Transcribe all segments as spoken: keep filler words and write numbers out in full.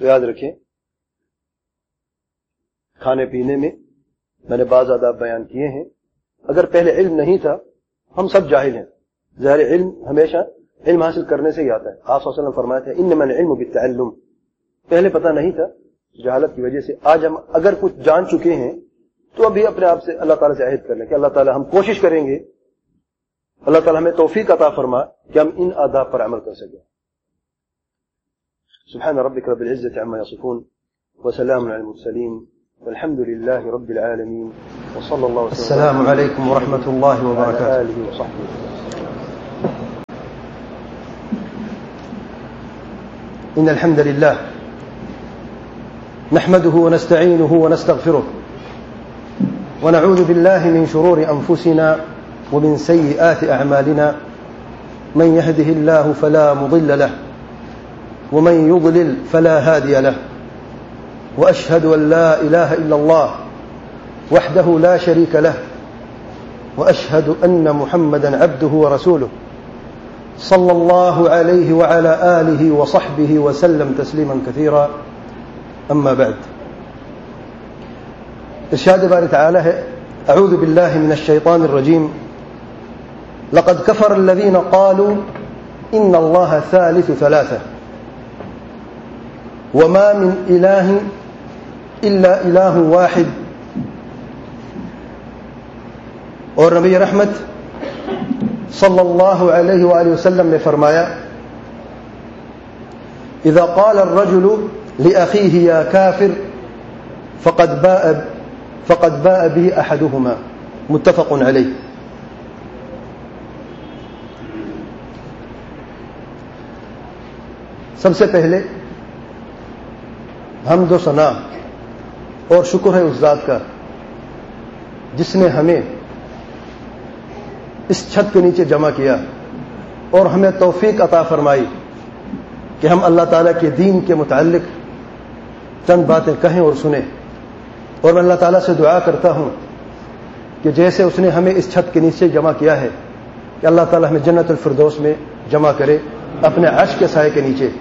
تو یاد رکھیں کھانے پینے میں میں نے بعض آداب بیان کیے ہیں. اگر پہلے علم نہیں تھا، ہم سب جاہل ہیں، ظاہر علم ہمیشہ علم حاصل کرنے سے ہی آتا ہے. آپ صلی اللہ علیہ وسلم فرمایا تھا انما العلم بالتعلم. پہلے پتہ نہیں تھا جہالت کی وجہ سے. آج ہم اگر کچھ جان چکے ہیں تو ابھی اپنے آپ سے اللہ تعالیٰ سے عہد کر لیں کہ اللہ تعالیٰ ہم کوشش کریں گے، اللہ تعالیٰ ہمیں توفیق عطا فرما کہ ہم ان آداب پر عمل کر سکیں. سبحان ربک رب العزة عما يصفون وسلام على المرسلين والحمد لله رب العالمين وصلى الله وسلم. السلام عليكم ورحمة الله وبركاته. آله وصحبه. إن الحمد لله نحمده ونستعينه ونستغفره ونعوذ بالله من شرور أنفسنا ومن سيئات أعمالنا. من يهده الله فلا مضل له ومن يضلل فلا هادي له. وأشهد أن لا إله إلا الله وحده لا شريك له وأشهد أن محمدا عبده ورسوله صلى الله عليه وعلى آله وصحبه وسلم تسليما كثيرا. أما بعد. ارشاد باري تعالى أعوذ بالله من الشيطان الرجيم. لقد كفر الذين قالوا إن الله ثالث ثلاثة وما من إله إلا إله واحد. اور نبی رحمت صلی اللہ علیہ وآلہ وسلم نے فرمایا اذا قال الرجل لأخيه يا كافر فقد باء فقد باء به أحدهما. متفق علیہ. سب سے پہلے حمد و ثنا اور شکر ہے اس ذات کا جس نے ہمیں اس چھت کے نیچے جمع کیا اور ہمیں توفیق عطا فرمائی کہ ہم اللہ تعالیٰ کے دین کے متعلق چند باتیں کہیں اور سنیں. اور میں اللہ تعالیٰ سے دعا کرتا ہوں کہ جیسے اس نے ہمیں اس چھت کے نیچے جمع کیا ہے کہ اللہ تعالیٰ ہمیں جنت الفردوس میں جمع کرے اپنے عرش کے سائے کے نیچے.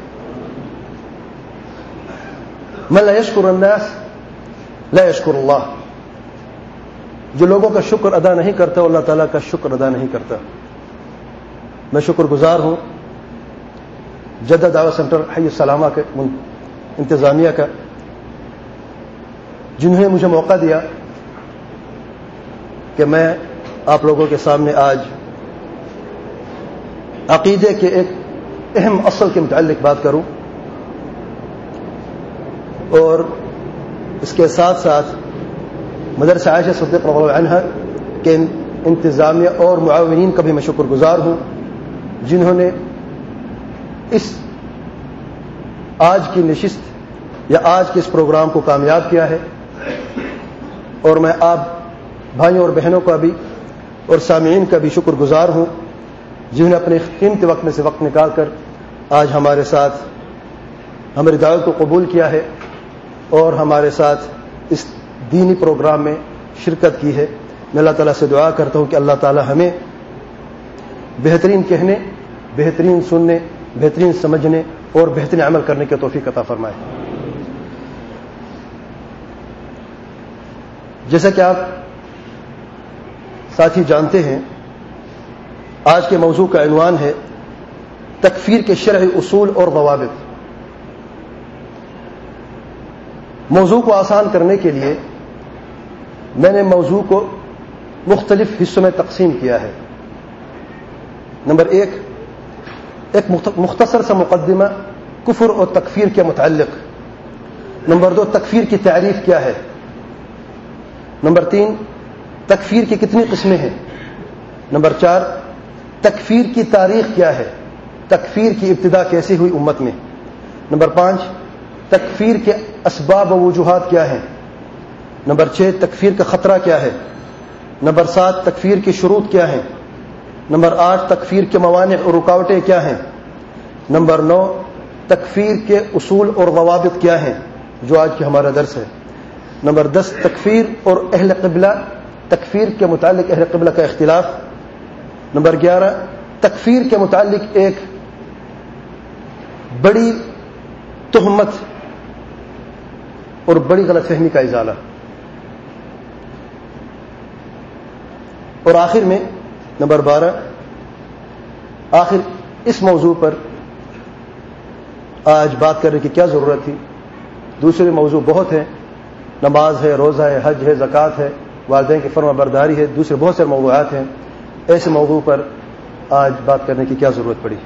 من لا یشکر الناس لا یشکر اللہ. جو لوگوں کا شکر ادا نہیں کرتا وہ اللہ تعالیٰ کا شکر ادا نہیں کرتا. میں شکر گزار ہوں جدہ دعوت سینٹر حی السلامہ کے انتظامیہ کا جنہوں نے مجھے موقع دیا کہ میں آپ لوگوں کے سامنے آج عقیدے کے ایک اہم اصل کے متعلق بات کروں اور اس کے ساتھ ساتھ مدرسہ عائشہ صدیقہ رضی اللہ عنہا کے انتظامیہ اور معاونین کا بھی میں شکر گزار ہوں جنہوں نے اس آج کی نشست یا آج کے اس پروگرام کو کامیاب کیا ہے. اور میں آپ بھائیوں اور بہنوں کا بھی اور سامعین کا بھی شکر گزار ہوں جنہوں نے اپنے قیمتی وقت میں سے وقت نکال کر آج ہمارے ساتھ ہماری دعوت کو قبول کیا ہے اور ہمارے ساتھ اس دینی پروگرام میں شرکت کی ہے. میں اللہ تعالیٰ سے دعا کرتا ہوں کہ اللہ تعالیٰ ہمیں بہترین کہنے، بہترین سننے، بہترین سمجھنے اور بہترین عمل کرنے کی توفیق عطا فرمائے. جیسا کہ آپ ساتھی جانتے ہیں آج کے موضوع کا عنوان ہے تکفیر کے شرعی اصول اور ضوابط. موضوع کو آسان کرنے کے لیے میں نے موضوع کو مختلف حصوں میں تقسیم کیا ہے. نمبر ایک ایک مختصر سا مقدمہ کفر اور تکفیر کے متعلق. نمبر دو تکفیر کی تعریف کیا ہے. نمبر تین تکفیر کی کتنی قسمیں ہیں. نمبر چار تکفیر کی تاریخ کیا ہے، تکفیر کی ابتدا کیسے ہوئی امت میں. نمبر پانچ تکفیر کے اسباب و وجوہات کیا ہیں. نمبر چھ تکفیر کا خطرہ کیا ہے. نمبر سات تکفیر کی شروط کیا ہیں. نمبر آٹھ تکفیر کے موانع اور رکاوٹیں کیا ہیں. نمبر نو تکفیر کے اصول اور ضوابط کیا ہیں جو آج کی ہمارا درس ہے. نمبر دس تکفیر اور اہل قبلہ، تکفیر کے متعلق اہل قبلہ کا اختلاف. نمبر گیارہ تکفیر کے متعلق ایک بڑی تہمت اور بڑی غلط فہمی کا ازالہ. اور آخر میں نمبر بارہ، آخر اس موضوع پر آج بات کرنے کی کیا ضرورت تھی؟ دوسرے موضوع بہت ہیں، نماز ہے، روزہ ہے، حج ہے، زکوٰۃ ہے، والدین کی فرما برداری ہے، دوسرے بہت سے موضوعات ہیں. ایسے موضوع پر آج بات کرنے کی کیا ضرورت پڑی؟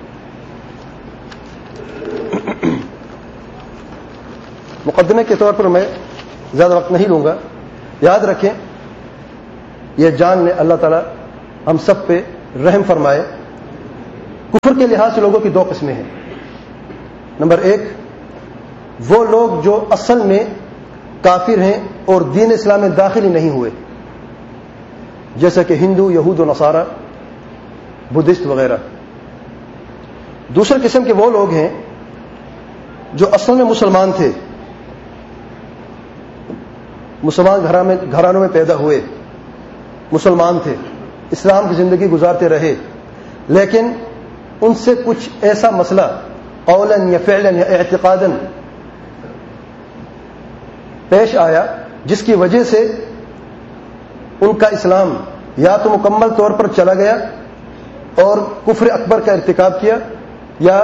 مقدمے کے طور پر میں زیادہ وقت نہیں لوں گا. یاد رکھیں، یہ جان لیں اللہ تعالیٰ ہم سب پہ رحم فرمائے. کفر کے لحاظ سے لوگوں کی دو قسمیں ہیں. نمبر ایک، وہ لوگ جو اصل میں کافر ہیں اور دین اسلام میں داخل ہی نہیں ہوئے، جیسے کہ ہندو، یہود و نصارہ، بدھسٹ وغیرہ. دوسرے قسم کے وہ لوگ ہیں جو اصل میں مسلمان تھے، مسلمان گھرانوں میں پیدا ہوئے، مسلمان تھے، اسلام کی زندگی گزارتے رہے، لیکن ان سے کچھ ایسا مسئلہ قولاً یا فعلاً یا اعتقاداً پیش آیا جس کی وجہ سے ان کا اسلام یا تو مکمل طور پر چلا گیا اور کفر اکبر کا ارتکاب کیا، یا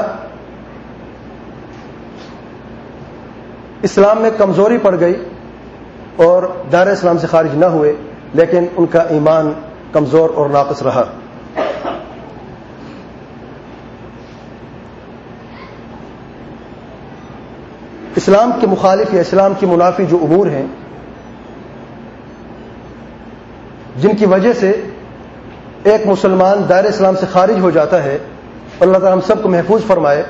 اسلام میں کمزوری پڑ گئی اور دار اسلام سے خارج نہ ہوئے، لیکن ان کا ایمان کمزور اور ناقص رہا. اسلام کے مخالف یا اسلام کی منافی جو امور ہیں جن کی وجہ سے ایک مسلمان دائرہ اسلام سے خارج ہو جاتا ہے، اللہ تعالیٰ ہم سب کو محفوظ فرمائے،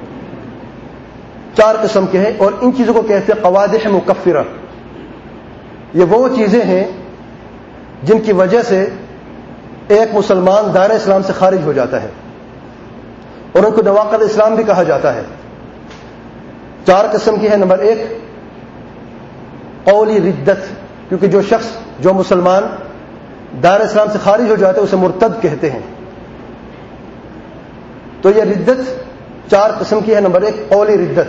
چار قسم کے ہیں، اور ان چیزوں کو کہتے ہیں قوادح مکفرہ. یہ وہ چیزیں ہیں جن کی وجہ سے ایک مسلمان دائرہ اسلام سے خارج ہو جاتا ہے، اور ان کو نواقض اسلام بھی کہا جاتا ہے. چار قسم کی ہے. نمبر ایک، قولی ردت، کیونکہ جو شخص جو مسلمان دائرہ اسلام سے خارج ہو جاتا ہے اسے مرتد کہتے ہیں. تو یہ ردت چار قسم کی ہے. نمبر ایک، قولی ردت.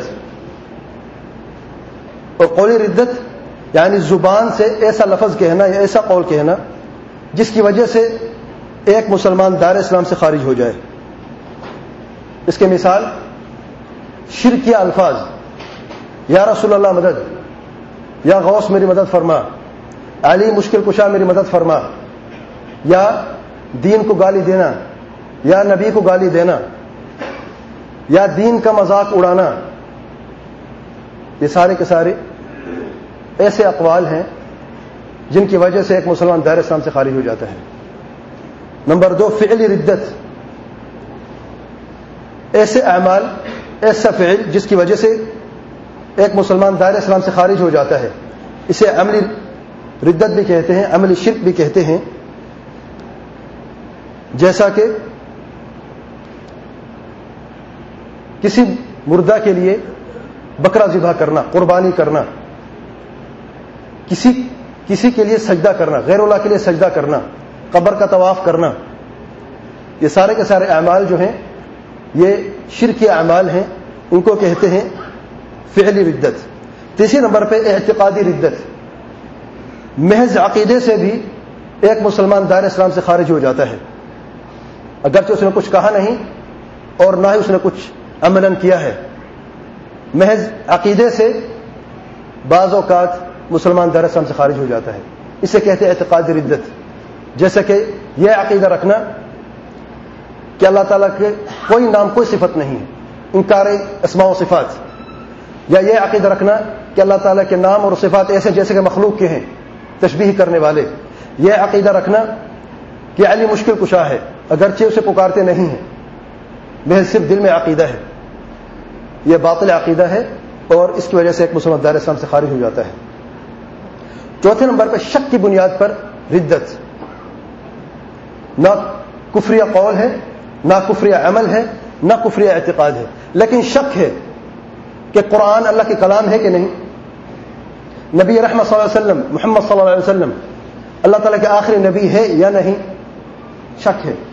اور قولی ردت یعنی زبان سے ایسا لفظ کہنا یا ایسا قول کہنا جس کی وجہ سے ایک مسلمان دائرہ اسلام سے خارج ہو جائے. اس کے مثال شرکیہ الفاظ، یا رسول اللہ مدد، یا غوث میری مدد فرما، علی مشکل کشا میری مدد فرما، یا دین کو گالی دینا، یا نبی کو گالی دینا، یا دین کا مذاق اڑانا، یہ سارے کے سارے ایسے اقوال ہیں جن کی وجہ سے ایک مسلمان دائرہ اسلام سے خارج ہو جاتا ہے. نمبر دو، فعلی ردت، ایسے اعمال، ایسا فعل جس کی وجہ سے ایک مسلمان دائرہ اسلام سے خارج ہو جاتا ہے. اسے عملی ردت بھی کہتے ہیں، عملی شرک بھی کہتے ہیں. جیسا کہ کسی مردہ کے لیے بکرا ذبح کرنا، قربانی کرنا، کسی کسی کے لیے سجدہ کرنا، غیر اللہ کے لیے سجدہ کرنا، قبر کا طواف کرنا، یہ سارے کے سارے اعمال جو ہیں یہ شرکی اعمال ہیں، ان کو کہتے ہیں فعلی ردت. تیسرے نمبر پہ اعتقادی ردت، محض عقیدے سے بھی ایک مسلمان دائرہ اسلام سے خارج ہو جاتا ہے، اگرچہ اس نے کچھ کہا نہیں اور نہ ہی اس نے کچھ عملاً کیا ہے. محض عقیدے سے بعض اوقات مسلمان دائرہ اسلام سے خارج ہو جاتا ہے. اسے کہتے ہیں اعتقادی ردت. جیسے کہ یہ عقیدہ رکھنا کہ اللہ تعالیٰ کے کوئی نام کوئی صفت نہیں ہے، انکار اسماء و صفات، یا یہ عقیدہ رکھنا کہ اللہ تعالیٰ کے نام اور صفات ایسے جیسے کہ مخلوق کے ہیں، تشبیہ کرنے والے. یہ عقیدہ رکھنا کہ علی مشکل کشا ہے، اگرچہ اسے پکارتے نہیں ہیں، محض صرف دل میں عقیدہ ہے. یہ باطل عقیدہ ہے اور اس کی وجہ سے ایک مسلمان دائرہ اسلام سے خارج ہو جاتا ہے. چوتھے نمبر پر شک کی بنیاد پر ردت، نہ کفریہ قول ہے، نہ کفریہ عمل ہے، نہ کفریہ اعتقاد ہے، لیکن شک ہے کہ قرآن اللہ کے کلام ہے کہ نہیں، نبی رحمت صلی اللہ علیہ وسلم محمد صلی اللہ علیہ وسلم اللہ تعالیٰ کے آخری نبی ہے یا نہیں، شک ہے.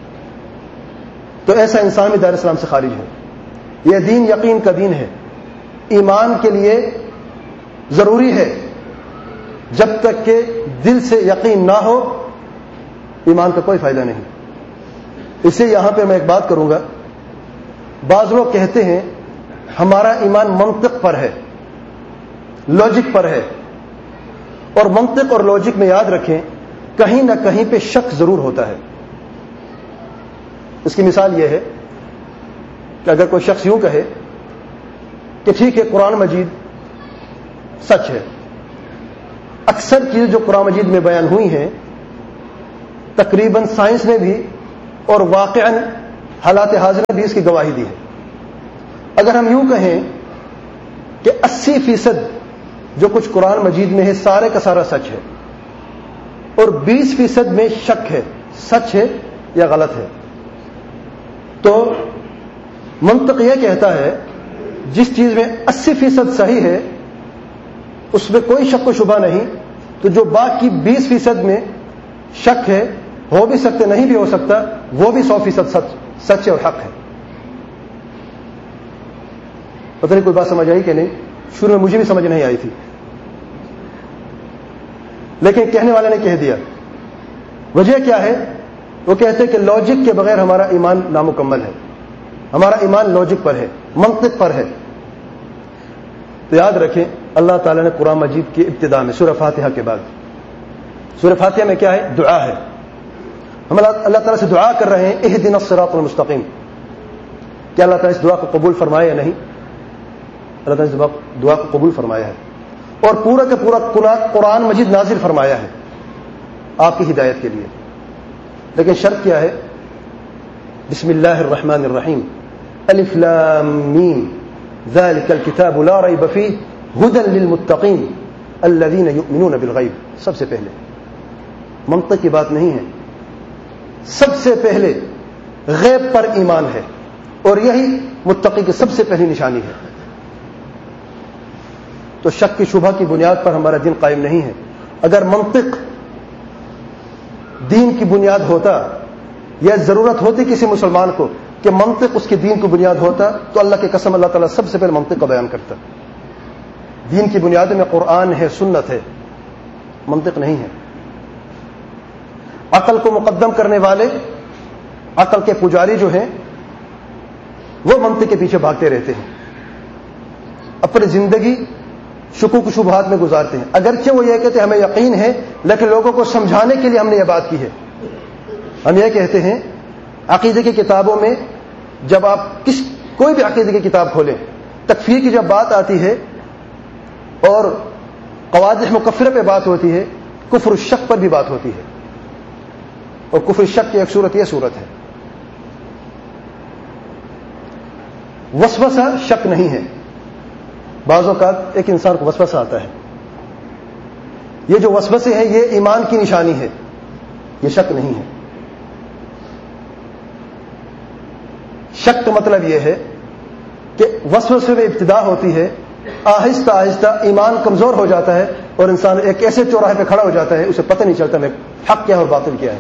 تو ایسا انسان بھی دائرہ اسلام سے خارج ہے. یہ دین یقین کا دین ہے. ایمان کے لیے ضروری ہے. جب تک کہ دل سے یقین نہ ہو ایمان کا کوئی فائدہ نہیں. اس لیے یہاں پہ میں ایک بات کروں گا. بعض لوگ کہتے ہیں ہمارا ایمان منطق پر ہے, لاجک پر ہے, اور منطق اور لاجک میں یاد رکھیں کہیں نہ کہیں پہ شک ضرور ہوتا ہے. اس کی مثال یہ ہے کہ اگر کوئی شخص یوں کہے کہ ٹھیک ہے قرآن مجید سچ ہے, اکثر چیزیں جو قرآن مجید میں بیان ہوئی ہیں تقریباً سائنس نے بھی اور واقعاً حالات حاضرہ نے بھی اس کی گواہی دی ہے. اگر ہم یوں کہیں کہ اسی فیصد جو کچھ قرآن مجید میں ہے سارے کا سارا سچ ہے اور بیس فیصد میں شک ہے, سچ ہے یا غلط ہے, تو منطق یہ کہتا ہے جس چیز میں اسی فیصد صحیح ہے اس میں کوئی شک و شبہ نہیں, تو جو باقی بیس فیصد میں شک ہے, ہو بھی سکتے نہیں بھی ہو سکتا, وہ بھی سو فیصد سچ سچ اور حق ہے. پتہ نہیں کوئی بات سمجھ آئی کہ نہیں؟ شروع میں مجھے بھی سمجھ نہیں آئی تھی, لیکن کہنے والے نے کہہ دیا. وجہ کیا ہے؟ وہ کہتے ہیں کہ لاجک کے بغیر ہمارا ایمان نامکمل ہے, ہمارا ایمان لاجک پر ہے, منطق پر ہے. تو یاد رکھیں اللہ تعالیٰ نے قرآن مجید کی ابتدا میں سورہ فاتحہ کے بعد, سورہ فاتحہ میں کیا ہے؟ دعا ہے. ہم اللہ تعالیٰ سے دعا کر رہے ہیں اہدنا الصراط المستقیم. کیا اللہ تعالیٰ اس دعا کو قبول فرمایا یا نہیں؟ اللہ تعالیٰ اس دعا کو قبول فرمایا ہے اور پورا کا پورا قرآن مجید نازل فرمایا ہے آپ کی ہدایت کے لیے. لیکن شرط کیا ہے؟ بسم اللہ الرحمن الرحیم الف لام میم ذلک الکتاب لا ریب فیہ ہدی للمتقین الذین یؤمنون بالغیب. سب سے پہلے منطق کی بات نہیں ہے, سب سے پہلے غیب پر ایمان ہے اور یہی متقی کی سب سے پہلی نشانی ہے. تو شک کی شبہ کی بنیاد پر ہمارا دین قائم نہیں ہے. اگر منطق دین کی بنیاد ہوتا یا ضرورت ہوتی کسی مسلمان کو کہ منطق اس کے دین کی بنیاد ہوتا تو اللہ کی قسم اللہ تعالیٰ سب سے پہلے منطق کا بیان کرتا. دین کی بنیاد میں قرآن ہے, سنت ہے, منطق نہیں ہے. عقل کو مقدم کرنے والے, عقل کے پجاری جو ہیں وہ منطق کے پیچھے بھاگتے رہتے ہیں, اپنی زندگی شکوک و شبہات میں گزارتے ہیں. اگرچہ وہ یہ کہتے ہیں ہمیں یقین ہے, لیکن لوگوں کو سمجھانے کے لیے ہم نے یہ بات کی ہے. ہم یہ کہتے ہیں عقیدے کی کتابوں میں جب آپ کس کوئی بھی عقیدے کی کتاب کھولیں, تکفیر کی جب بات آتی ہے اور قوادح مکفرہ پہ بات ہوتی ہے, کفر الشک پر بھی بات ہوتی ہے. اور کفر الشک کی ایک صورت یہ صورت ہے. وسوسہ شک نہیں ہے. بعض اوقات ایک انسان کو وسوسہ آتا ہے, یہ جو وسوسے ہیں یہ ایمان کی نشانی ہے, یہ شک نہیں ہے. شک کا مطلب یہ ہے کہ وسوسے میں ابتدا ہوتی ہے, آہستہ آہستہ ایمان کمزور ہو جاتا ہے اور انسان ایک ایسے چوراہے پہ کھڑا ہو جاتا ہے اسے پتہ نہیں چلتا میں حق کیا ہے اور باطل کیا ہے.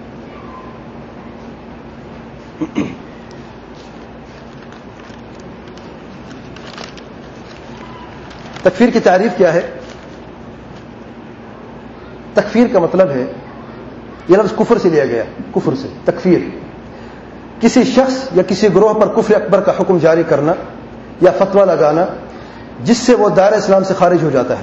تکفیر کی تعریف کیا ہے؟ تکفیر کا مطلب ہے, یہ لفظ کفر سے لیا گیا, کفر سے. تکفیر کسی شخص یا کسی گروہ پر کفر اکبر کا حکم جاری کرنا یا فتویٰ لگانا جس سے وہ دائرہ اسلام سے خارج ہو جاتا ہے.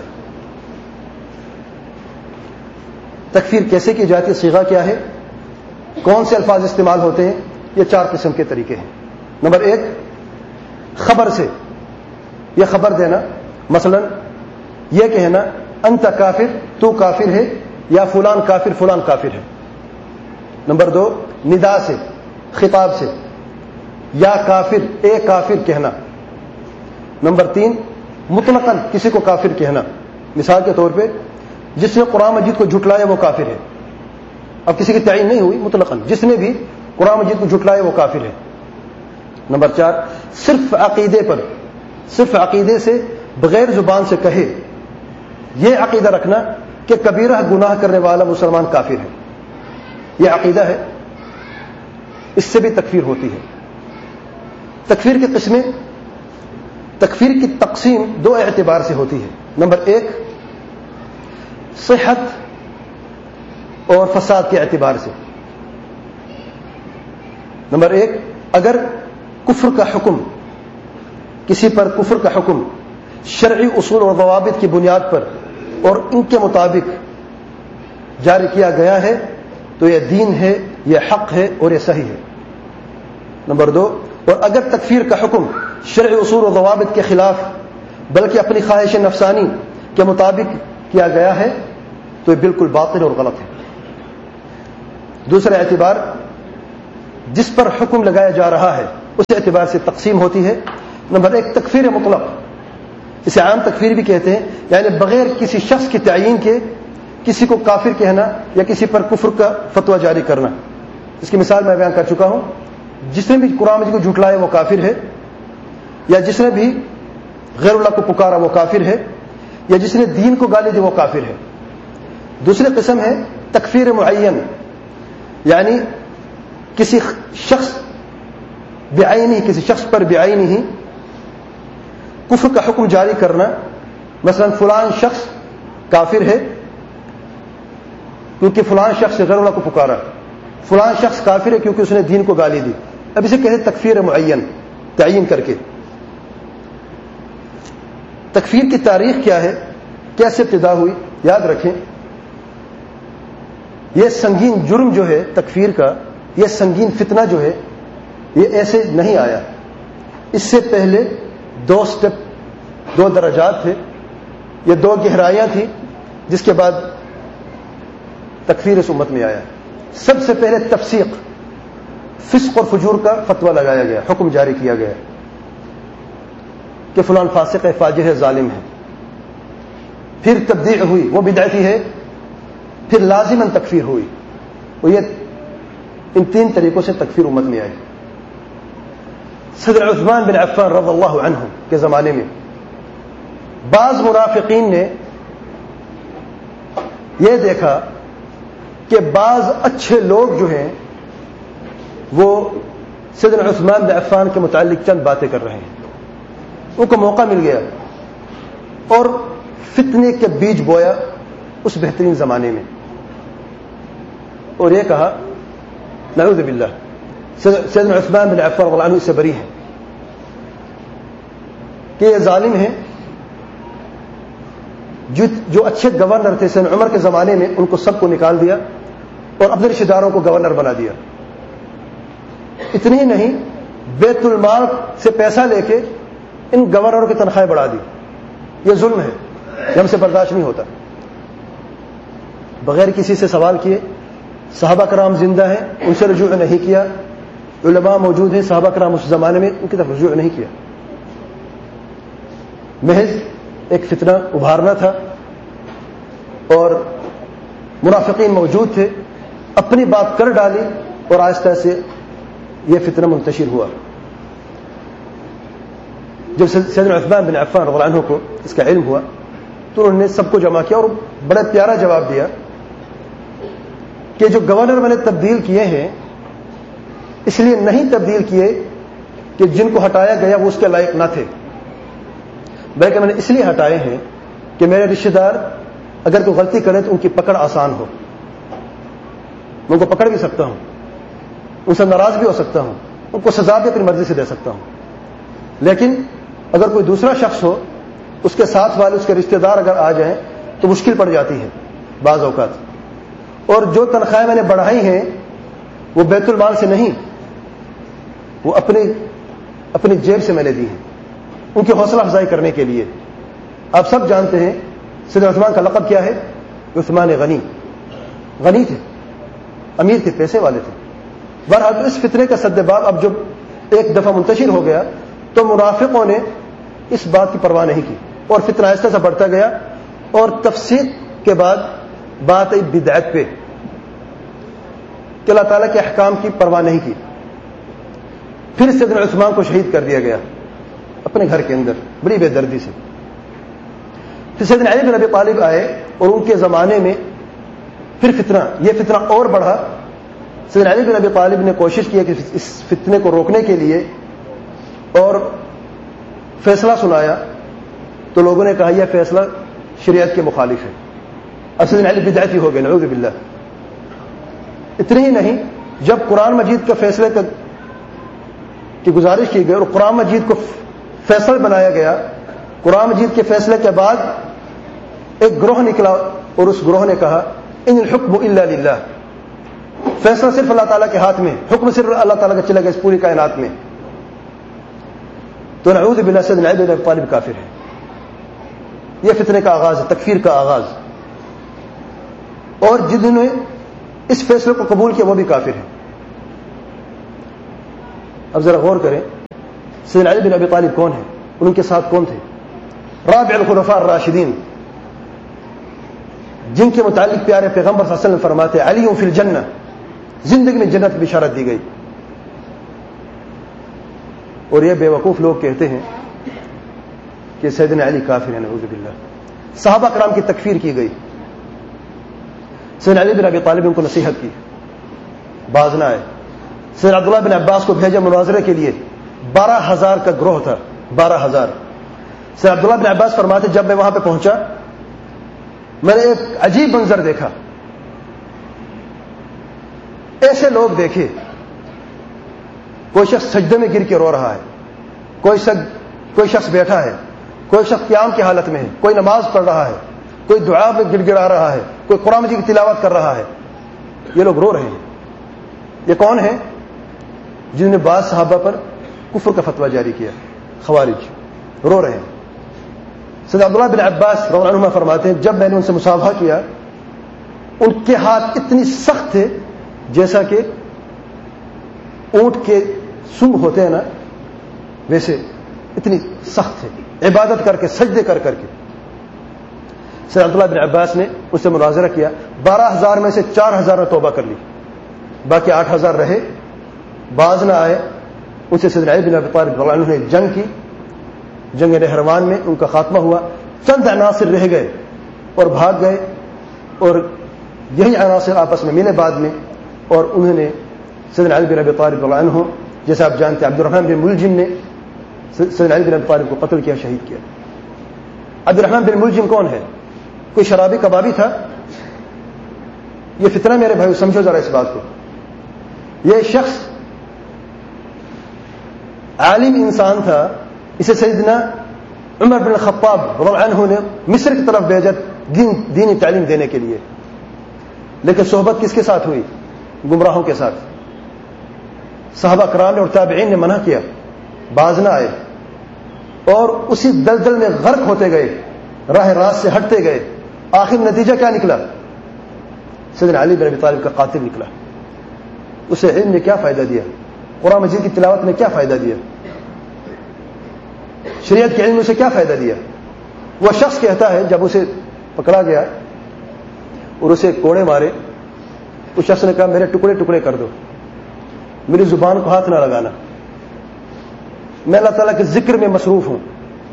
تکفیر کیسے کی جاتی ہے؟ صیغہ کیا ہے؟ کون سے الفاظ استعمال ہوتے ہیں؟ یہ چار قسم کے طریقے ہیں. نمبر ایک, خبر سے. یہ خبر دینا, مثلا یہ کہنا انت کافر, تو کافر ہے, یا فلان کافر فلان کافر ہے. نمبر دو, ندا سے, خطاب سے, یا کافر اے کافر کہنا. نمبر تین, مطلقاً کسی کو کافر کہنا, مثال کے طور پہ جس نے قرآن مجید کو جھٹلایا وہ کافر ہے. اب کسی کی تعین نہیں ہوئی, مطلقاً جس نے بھی قرآن مجید کو جھٹلایا وہ کافر ہے. نمبر چار, صرف عقیدے پر, صرف عقیدے سے بغیر زبان سے کہے, یہ عقیدہ رکھنا کہ کبیرہ گناہ کرنے والا مسلمان کافر ہے, یہ عقیدہ ہے, اس سے بھی تکفیر ہوتی ہے. تکفیر کی قسمیں, تکفیر کی تقسیم دو اعتبار سے ہوتی ہے. نمبر ایک، صحت اور فساد کے اعتبار سے. نمبر ایک، اگر کفر کا حکم، کسی پر کفر کا حکم شرعی اصول اور ضوابط کی بنیاد پر اور ان کے مطابق جاری کیا گیا ہے تو یہ دین ہے، یہ حق ہے اور یہ صحیح ہے. نمبر دو، اور اگر تکفیر کا حکم شرعی اصول اور ضوابط کے خلاف بلکہ اپنی خواہش نفسانی کے مطابق کیا گیا ہے تو یہ بالکل باطل اور غلط ہے. دوسرا اعتبار، جس پر حکم لگایا جا رہا ہے اس اعتبار سے تقسیم ہوتی ہے. نمبر ایک، تکفیر مطلق، اسے عام تکفیر بھی کہتے ہیں، یعنی بغیر کسی شخص کی تعیین کے کسی کو کافر کہنا یا کسی پر کفر کا فتویٰ جاری کرنا. اس کی مثال میں بیان کر چکا ہوں. جس نے بھی قرآن مجید کو جھٹلایا وہ کافر ہے، یا جس نے بھی غیر اللہ کو پکارا وہ کافر ہے، یا جس نے دین کو گالی دی وہ کافر ہے. دوسری قسم ہے تکفیر معین، یعنی کسی شخص بعینی کسی شخص پر بعینی ہی کفر کا حکم جاری کرنا. مثلا فلان شخص کافر ہے کیونکہ فلان شخص غیر اللہ کو پکارا، فلان شخص کافر ہے کیونکہ اس نے دین کو گالی دی. اب اسے کہتے ہیں تکفیر معین، تعین کر کے. تکفیر کی تاریخ کیا ہے، کیسے ابتدا ہوئی؟ یاد رکھیں، یہ سنگین جرم جو ہے تکفیر کا، یہ سنگین فتنہ جو ہے، یہ ایسے نہیں آیا. اس سے پہلے دو سٹیپ، دو درجات تھے، یہ دو گہرائیاں تھیں جس کے بعد تکفیر اس امت میں آیا. سب سے پہلے تفسیق، فسق اور فجور کا فتویٰ لگایا گیا، حکم جاری کیا گیا کہ فلان فاسق ہے، فاجر ہے، ظالم ہے. پھر تبدیع ہوئی، وہ بدعتی ہے. پھر لازماً تکفیر ہوئی. اور یہ ان تین طریقوں سے تکفیر امت میں آئی. صدر عثمان بن عفان رضی اللہ عنہ کے زمانے میں بعض منافقین نے یہ دیکھا کہ بعض اچھے لوگ جو ہیں وہ سیدنا عثمان بن عفان کے متعلق چند باتیں کر رہے ہیں. ان کو موقع مل گیا اور فتنے کے بیج بویا اس بہترین زمانے میں، اور یہ کہا نعوذ باللہ سیدنا عثمان بن عفان رضی اللہ عنہ اس سے بری ہے کہ یہ ظالم ہیں. جو اچھے گورنر تھے سیدنا عمر کے زمانے میں ان کو سب کو نکال دیا اور اپنے رشتہ داروں کو گورنر بنا دیا. اتنی ہی نہیں، بیت المال سے پیسہ لے کے ان گورنروں کی تنخواہیں بڑھا دی. یہ ظلم ہے، یہ ہم سے برداشت نہیں ہوتا. بغیر کسی سے سوال کیے، صحابہ کرام زندہ ہیں، ان سے رجوع نہیں کیا. علماء موجود ہیں، صحابہ کرام اس زمانے میں ان کی طرف رجوع نہیں کیا. محض ایک فتنہ ابھارنا تھا اور منافقین موجود تھے، اپنی بات کر ڈالی اور آہستہ سے یہ فتنہ منتشر ہوا. جب سیدنا عثمان بن عفان رضی اللہ عنہ کو اس کا علم ہوا تو انہوں نے سب کو جمع کیا اور بڑا پیارا جواب دیا کہ جو گورنر میں نے تبدیل کیے ہیں اس لیے نہیں تبدیل کیے کہ جن کو ہٹایا گیا وہ اس کے لائق نہ تھے، بلکہ میں نے اس لیے ہٹائے ہیں کہ میرے رشتہ دار اگر کوئی غلطی کریں تو ان کی پکڑ آسان ہو. میں ان کو پکڑ بھی سکتا ہوں، ان سے ناراض بھی ہو سکتا ہوں، ان کو سزا بھی اپنی مرضی سے دے سکتا ہوں. لیکن اگر کوئی دوسرا شخص ہو، اس کے ساتھ والے اس کے رشتہ دار اگر آ جائیں تو مشکل پڑ جاتی ہے بعض اوقات. اور جو تنخواہیں میں نے بڑھائی ہیں وہ بیت المال سے نہیں، وہ اپنی اپنی جیب سے میں نے دی ہیں ان کی حوصلہ افزائی کرنے کے لیے. آپ سب جانتے ہیں سیدنا عثمان کا لقب کیا ہے؟ عثمان غنی. غنی تھے، امیر تھے، پیسے والے تھے. بہرحال اس فتنے کا سدباب اب جب ایک دفعہ منتشر ہو گیا تو منافقوں نے اس بات کی پرواہ نہیں کی اور فتنہ آہستہ سے بڑھتا گیا. اور تفسیق کے بعد بات آئی بدعت پہ کہ اللہ تعالیٰ کے احکام کی پرواہ نہیں کی. پھر سیدنا عثمان کو شہید کر دیا گیا اپنے گھر کے اندر بڑی بے دردی سے. پھر سیدنا علی بن ابی طالب آئے اور ان کے زمانے میں پھر فتنہ یہ فتنہ اور بڑھا. سیدنا علی بن ابی طالب نے کوشش کی کہ اس فتنے کو روکنے کے لیے اور فیصلہ سنایا تو لوگوں نے کہا یہ فیصلہ شریعت کے مخالف ہے. اب سیدنا علی بدعتی ہو گئے نعوذ باللہ. اتنے ہی نہیں، جب قرآن مجید کا فیصلے کی گزارش کی گئی اور قرآن مجید کو فیصل بنایا گیا، قرآن مجید کے فیصلے کے بعد ایک گروہ نکلا اور اس گروہ نے کہا ان الحکم الا للہ، فیصلہ صرف اللہ تعالیٰ کے ہاتھ میں، حکم صرف اللہ تعالیٰ کا چلا گیا اس پوری کائنات میں. تو نعوذ باللہ سیدنا علی بن ابی طالب کافر ہے. یہ فتنے کا آغاز ہے، تکفیر کا آغاز. اور جنہوں نے اس فیصلے کو قبول کیا وہ بھی کافر ہیں. اب ذرا غور کریں، سیدنا علی بن ابی طالب کون ہیں؟ ان کے ساتھ کون تھے؟ رابع الخلفاء الراشدین، جن کے متعلق پیارے پیغمبر صلی اللہ علیہ وسلم فرماتے علی فی الجنہ، زندگی میں جنت کی بشارت دی گئی. اور یہ بے وقوف لوگ کہتے ہیں کہ سیدنا علی کافر ہیں نعوذ باللہ. صحابہ کرام کی تکفیر کی گئی. سیدنا علی بن ابی طالب ان کو نصیحت کی، باز نہ آئے. سیدنا عبداللہ بن عباس کو بھیجا مناظرے کے لیے، بارہ ہزار کا گروہ تھا، بارہ ہزار. سیدنا عبداللہ بن عباس فرماتے جب میں وہاں پہ پہنچا میں نے ایک عجیب منظر دیکھا. ایسے لوگ دیکھے، کوئی شخص سجدے میں گر کے رو رہا ہے، کوئی شخص کوئی شخص بیٹھا ہے، کوئی شخص قیام کی حالت میں ہے، کوئی نماز پڑھ رہا ہے، کوئی دعا میں گڑ گڑا رہا ہے، کوئی قرآن مجید کی تلاوت کر رہا ہے. یہ لوگ رو رہے ہیں. یہ کون ہیں؟ جنہوں نے بعض صحابہ پر کفر کا فتویٰ جاری کیا، خوارج. رو رہے ہیں. سیدنا عبداللہ بن عباس رضی اللہ عنہما فرماتے ہیں جب میں نے ان سے مصافحہ کیا، ان کے ہاتھ اتنی سخت تھے جیسا کہ اونٹ کے سنگ ہوتے ہیں نا، ویسے اتنی سخت تھے، عبادت کر کے سجدے کر کر کے. سیدنا عبداللہ بن عباس نے اس سے مناظرہ کیا. بارہ ہزار میں سے چار ہزار نے توبہ کر لی، باقی آٹھ ہزار رہے، باز نہ آئے. ان سے سیدنا علی بن ابی طالب رضی اللہ عنہ نے جنگ کی. جنگ نہروان میں ان کا خاتمہ ہوا. چند عناصر رہ گئے اور بھاگ گئے، اور یہی عناصر آپس میں ملے بعد میں، اور انہوں نے سیدنا علی بن ابی طالب رضی اللہ عنہ، جیسے آپ جانتے ہیں عبد الرحمن بن ملجم نے سیدنا علی بن ابی طالب کو قتل کیا، شہید کیا. عبد الرحمن بن ملجم کون ہے؟ کوئی شرابی کبابی تھا؟ یہ فتنہ میرے بھائی، سمجھو ذرا اس بات کو. یہ شخص عالم انسان تھا، اسے سیدنا عمر بن الخطاب رضی اللہ عنہ نے مصر کی طرف بھیجا دین دینی تعلیم دینے کے لیے. لیکن صحبت کس کے ساتھ ہوئی؟ گمراہوں کے ساتھ. صحابہ کرام نے اور تابعین نے منع کیا، باز نہ آئے، اور اسی دلدل میں غرق ہوتے گئے، راہ راست سے ہٹتے گئے. آخر نتیجہ کیا نکلا؟ سیدنا علی بن ابی طالب کا قاتل نکلا. اسے علم نے کیا فائدہ دیا؟ قرآن مجید کی تلاوت نے کیا فائدہ دیا؟ شریعت کے علم نے اسے کیا فائدہ دیا؟ وہ شخص کہتا ہے جب اسے پکڑا گیا اور اسے کوڑے مارے، اس شخص نے کہا میرے ٹکڑے ٹکڑے کر دو، میری زبان کو ہاتھ نہ لگانا، میں اللہ تعالیٰ کے ذکر میں مصروف ہوں.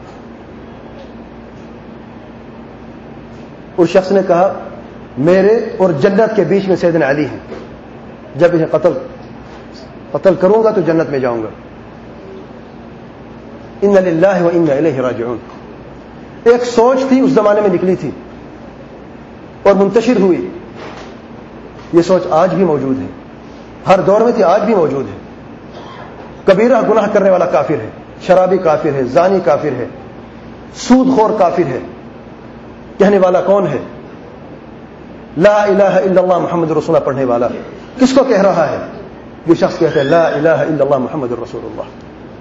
اس شخص نے کہا میرے اور جنت کے بیچ میں سیدنا علی ہیں، جب انہیں قتل قتل کروں گا تو جنت میں جاؤں گا. ان للہ و انا الیہ راجعون. ایک سوچ تھی اس زمانے میں نکلی تھی اور منتشر ہوئی. یہ سوچ آج بھی موجود ہے، ہر دور میں تھی، آج بھی موجود ہے. کبیرہ گناہ کرنے والا کافر ہے، شرابی کافر ہے، زانی کافر ہے، سود خور کافر ہے. کہنے والا کون ہے؟ لا الہ الا اللہ محمد رسول اللہ پڑھنے والا. کس کو کہہ رہا ہے؟ یہ شخص کہتا ہے لا الہ الا اللہ محمد رسول اللہ.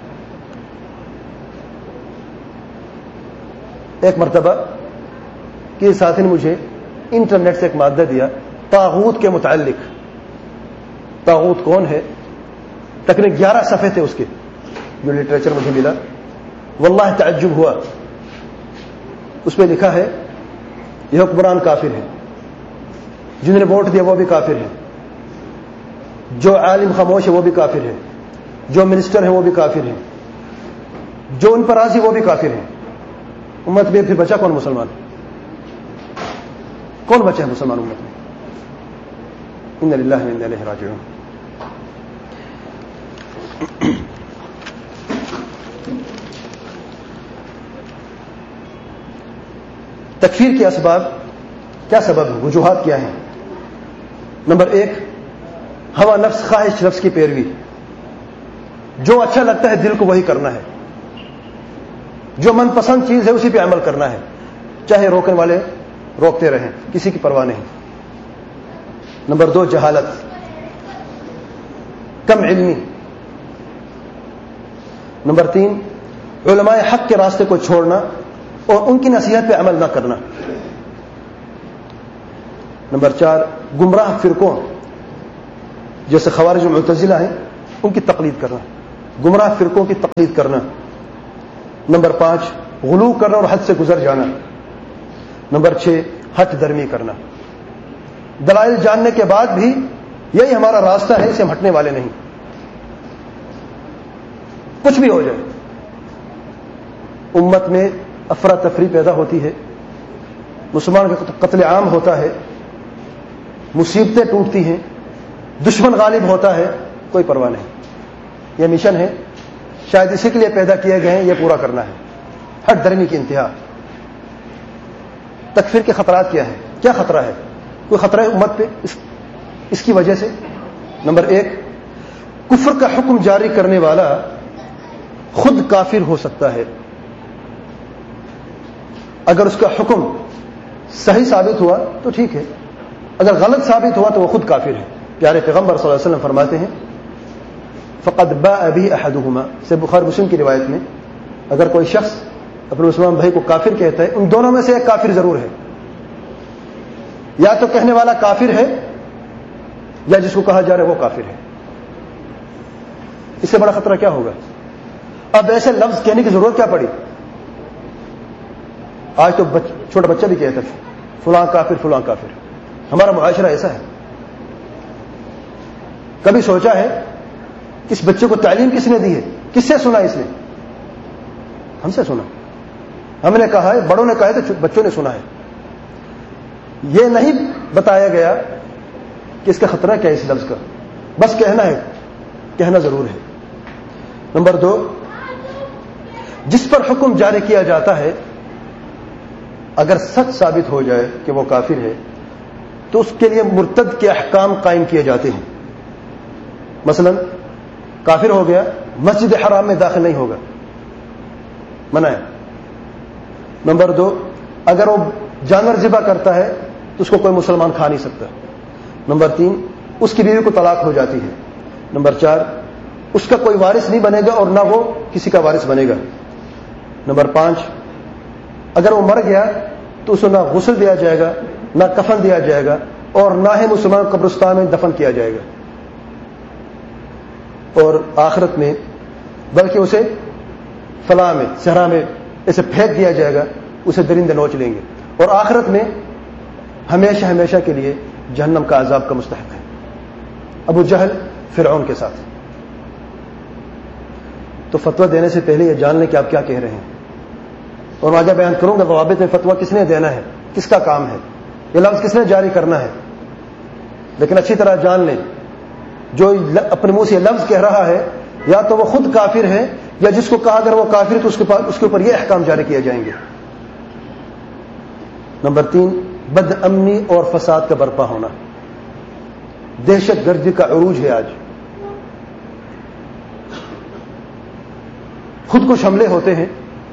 ایک مرتبہ کے ساتھی نے مجھے انٹرنیٹ سے ایک مادہ دیا طاغوت کے متعلق. طاغوت کون ہے؟ تقریباً گیارہ صفحے تھے اس کے، جو لٹریچر مجھے ملا. واللہ تعجب ہوا. اس میں لکھا ہے یہ حکمران کافر ہیں، جنہوں نے ووٹ دیا وہ بھی کافر ہیں، جو عالم خاموش ہے وہ بھی کافر ہے، جو منسٹر ہے وہ بھی کافر ہیں، جو ان پر راضی وہ بھی کافر ہیں. امت میں پھر بچا کون؟ مسلمان. کون بچا ہے مسلمان امت میں؟ ان للہ و انا الیہ راجعون. تکفیر کے اسباب کیا سبب ہیں، وجوہات کیا ہیں؟ نمبر ایک، ہوا نفس، خواہش نفس کی پیروی. جو اچھا لگتا ہے دل کو وہی کرنا ہے، جو من پسند چیز ہے اسی پہ عمل کرنا ہے، چاہے روکنے والے روکتے رہیں، کسی کی پرواہ نہیں. نمبر دو، جہالت، کم علمی. نمبر تین، علماء حق کے راستے کو چھوڑنا اور ان کی نصیحت پہ عمل نہ کرنا. نمبر چار، گمراہ فرقوں جیسے خوارج و معتزلہ ہیں ان کی تقلید کرنا، گمراہ فرقوں کی تقلید کرنا. نمبر پانچ، غلو کرنا اور حد سے گزر جانا. نمبر چھ، ہٹ درمی کرنا. دلائل جاننے کے بعد بھی یہی ہمارا راستہ ہے، اسے ہم ہٹنے والے نہیں، کچھ بھی ہو جائے. امت میں افراتفری پیدا ہوتی ہے، مسلمان کا قتل عام ہوتا ہے، مصیبتیں ٹوٹتی ہیں، دشمن غالب ہوتا ہے، کوئی پرواہ نہیں. یہ مشن ہے، شاید اسی کے لیے پیدا کیے گئے ہیں، یہ پورا کرنا ہے. ہٹ درمی کی انتہا. تکفیر کے خطرات کیا ہے؟ کیا خطرہ ہے؟ کوئی خطرہ ہے امت پہ اس, اس کی وجہ سے؟ نمبر ایک، کفر کا حکم جاری کرنے والا خود کافر ہو سکتا ہے اگر اس کا حکم صحیح ثابت ہوا تو ٹھیک ہے، اگر غلط ثابت ہوا تو وہ خود کافر ہے. پیارے پیغمبر صلی اللہ علیہ وسلم فرماتے ہیں فقد باء به احدهما، سے بخاری مسلم کی روایت میں، اگر کوئی شخص اپنے مسلمان بھائی کو کافر کہتا ہے، ان دونوں میں سے ایک کافر ضرور ہے. یا تو کہنے والا کافر ہے یا جس کو کہا جا رہا ہے وہ کافر ہے. اس سے بڑا خطرہ کیا ہوگا؟ اب ایسے لفظ کہنے کی ضرورت کیا پڑی؟ آج تو بچ, چھوٹا بچہ بھی کہتا ہے فلاں کافر فلاں کافر. ہمارا معاشرہ ایسا ہے. کبھی سوچا ہے اس بچے کو تعلیم کس نے دی ہے؟ کس سے سنا اس نے؟ ہم سے سنا. ہم نے کہا ہے، بڑوں نے کہا ہے تو بچوں نے سنا ہے. یہ نہیں بتایا گیا کہ اس کا خطرہ کیا ہے اس لفظ کا، بس کہنا ہے، کہنا ضرور ہے. نمبر دو، جس پر حکم جاری کیا جاتا ہے اگر سچ ثابت ہو جائے کہ وہ کافر ہے تو اس کے لیے مرتد کے احکام قائم کیے جاتے ہیں. مثلا کافر ہو گیا، مسجد حرام میں داخل نہیں ہوگا، منع ہے. نمبر دو، اگر وہ جانور ذبح کرتا ہے تو اس کو کوئی مسلمان کھا نہیں سکتا. نمبر تین، اس کی بیوی کو طلاق ہو جاتی ہے. نمبر چار، اس کا کوئی وارث نہیں بنے گا اور نہ وہ کسی کا وارث بنے گا. نمبر پانچ، اگر وہ مر گیا تو اسے نہ غسل دیا جائے گا، نہ کفن دیا جائے گا، اور نہ ہی مسلمان قبرستان میں دفن کیا جائے گا. اور آخرت میں بلکہ اسے فلاں میں صحرا میں اسے پھینک دیا جائے گا، اسے درندے نوچ لیں گے، اور آخرت میں ہمیشہ ہمیشہ کے لیے جہنم کا عذاب کا مستحق ہے. ابو جہل فرعون کے ساتھ. تو فتویٰ دینے سے پہلے یہ جان لیں کہ آپ کیا کہہ رہے ہیں، اور میں آگے بیان کروں گا ضوابط میں فتویٰ کس نے دینا ہے، کس کا کام ہے، یہ لفظ کس نے جاری کرنا ہے. لیکن اچھی طرح جان لیں جو اپنے منہ سے یہ لفظ کہہ رہا ہے یا تو وہ خود کافر ہے یا جس کو کہا اگر وہ کافر ہے تو اس کے پاس اس کے اوپر یہ احکام جاری کیے جائیں گے. نمبر تین، بد امنی اور فساد کا برپا ہونا. دہشت گردی کا عروج ہے. آج خود کش حملے ہوتے ہیں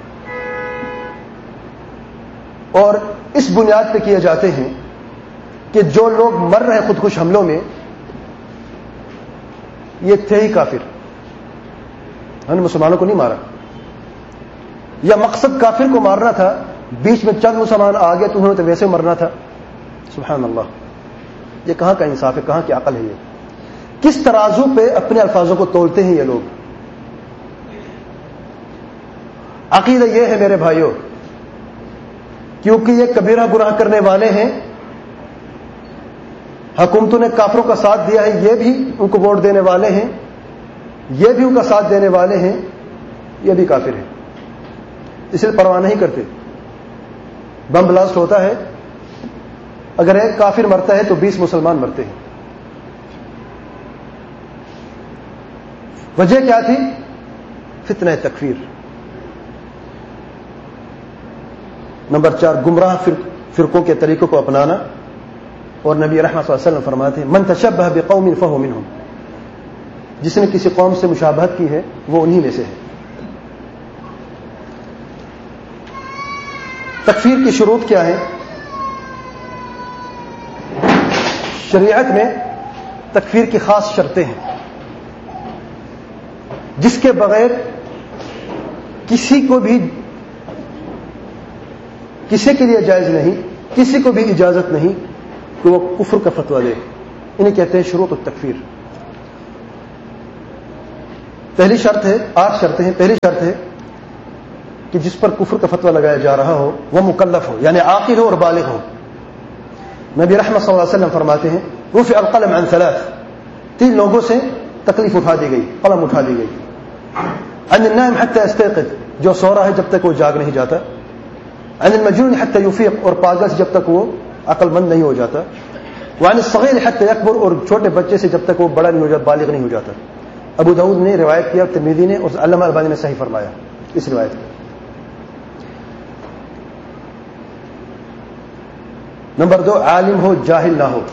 اور اس بنیاد پہ کیے جاتے ہیں کہ جو لوگ مر رہے ہیں خود کش حملوں میں یہ تھے ہی کافر، ہم نے مسلمانوں کو نہیں مارا. یا مقصد کافر کو مارنا تھا، بیچ میں چند مسلمان آ گئے تو انہوں نے تو ویسے مرنا تھا. سبحان اللہ، یہ کہاں کا انصاف ہے، کہاں کی عقل ہے؟ یہ کس ترازو پہ اپنے الفاظوں کو تولتے ہیں یہ لوگ؟ عقیدہ یہ ہے میرے بھائیوں، کیونکہ یہ کبیرہ گناہ کرنے والے ہیں، حکومتوں نے کافروں کا ساتھ دیا ہے، یہ بھی ان کو ووٹ دینے والے ہیں، یہ بھی ان کا ساتھ دینے والے ہیں، یہ بھی کافر ہیں، اس لیے پرواہ نہیں کرتے. بم بلاسٹ ہوتا ہے، اگر ایک کافر مرتا ہے تو بیس مسلمان مرتے ہیں. وجہ کیا تھی؟ فتنہ تکفیر. نمبر چار گمراہ فرقوں کے طریقوں کو اپنانا. اور نبی رحمۃ صلی اللہ علیہ وسلم فرماتے ہیں من تشبہ بقوم فہو منہم, جس نے کسی قوم سے مشابہت کی ہے وہ انہی میں سے ہے. تکفیر کی شروط کیا ہے؟ شریعت میں تکفیر کی خاص شرطیں ہیں جس کے بغیر کسی کو بھی کسی کے لیے جائز نہیں, کسی کو بھی اجازت نہیں کہ وہ کفر کا فتویٰ دے. انہیں کہتے ہیں شروط التکفیر. پہلی شرط ہے, آٹھ شرطیں ہیں. پہلی شرط ہے کہ جس پر کفر کا فتویٰ لگایا جا رہا ہو وہ مکلف ہو, یعنی عاقل ہو اور بالغ ہو. نبی رحمت صلی اللہ علیہ وسلم فرماتے ہیں رفع القلم عن ثلاث, تین لوگوں سے تکلیف اٹھا دی گئی, قلم اٹھا دی گئی. عن النائم حتى يستيقظ, جو سو رہا ہے جب تک وہ جاگ نہیں جاتا. عن المجنون حتى يفيق, اور پاگل سے جب تک وہ عقل مند نہیں ہو جاتا. وعن الصغير حتى يكبر, اور چھوٹے بچے سے جب تک وہ بڑا نہیں ہو جاتا, بالغ نہیں ہو جاتا. ابو داؤد نے روایت کیا, ترمذی نے, اور علامہ البانی نے صحیح فرمایا اس روایت کو. نمبر دو, عالم ہو جاہل نہ ہو.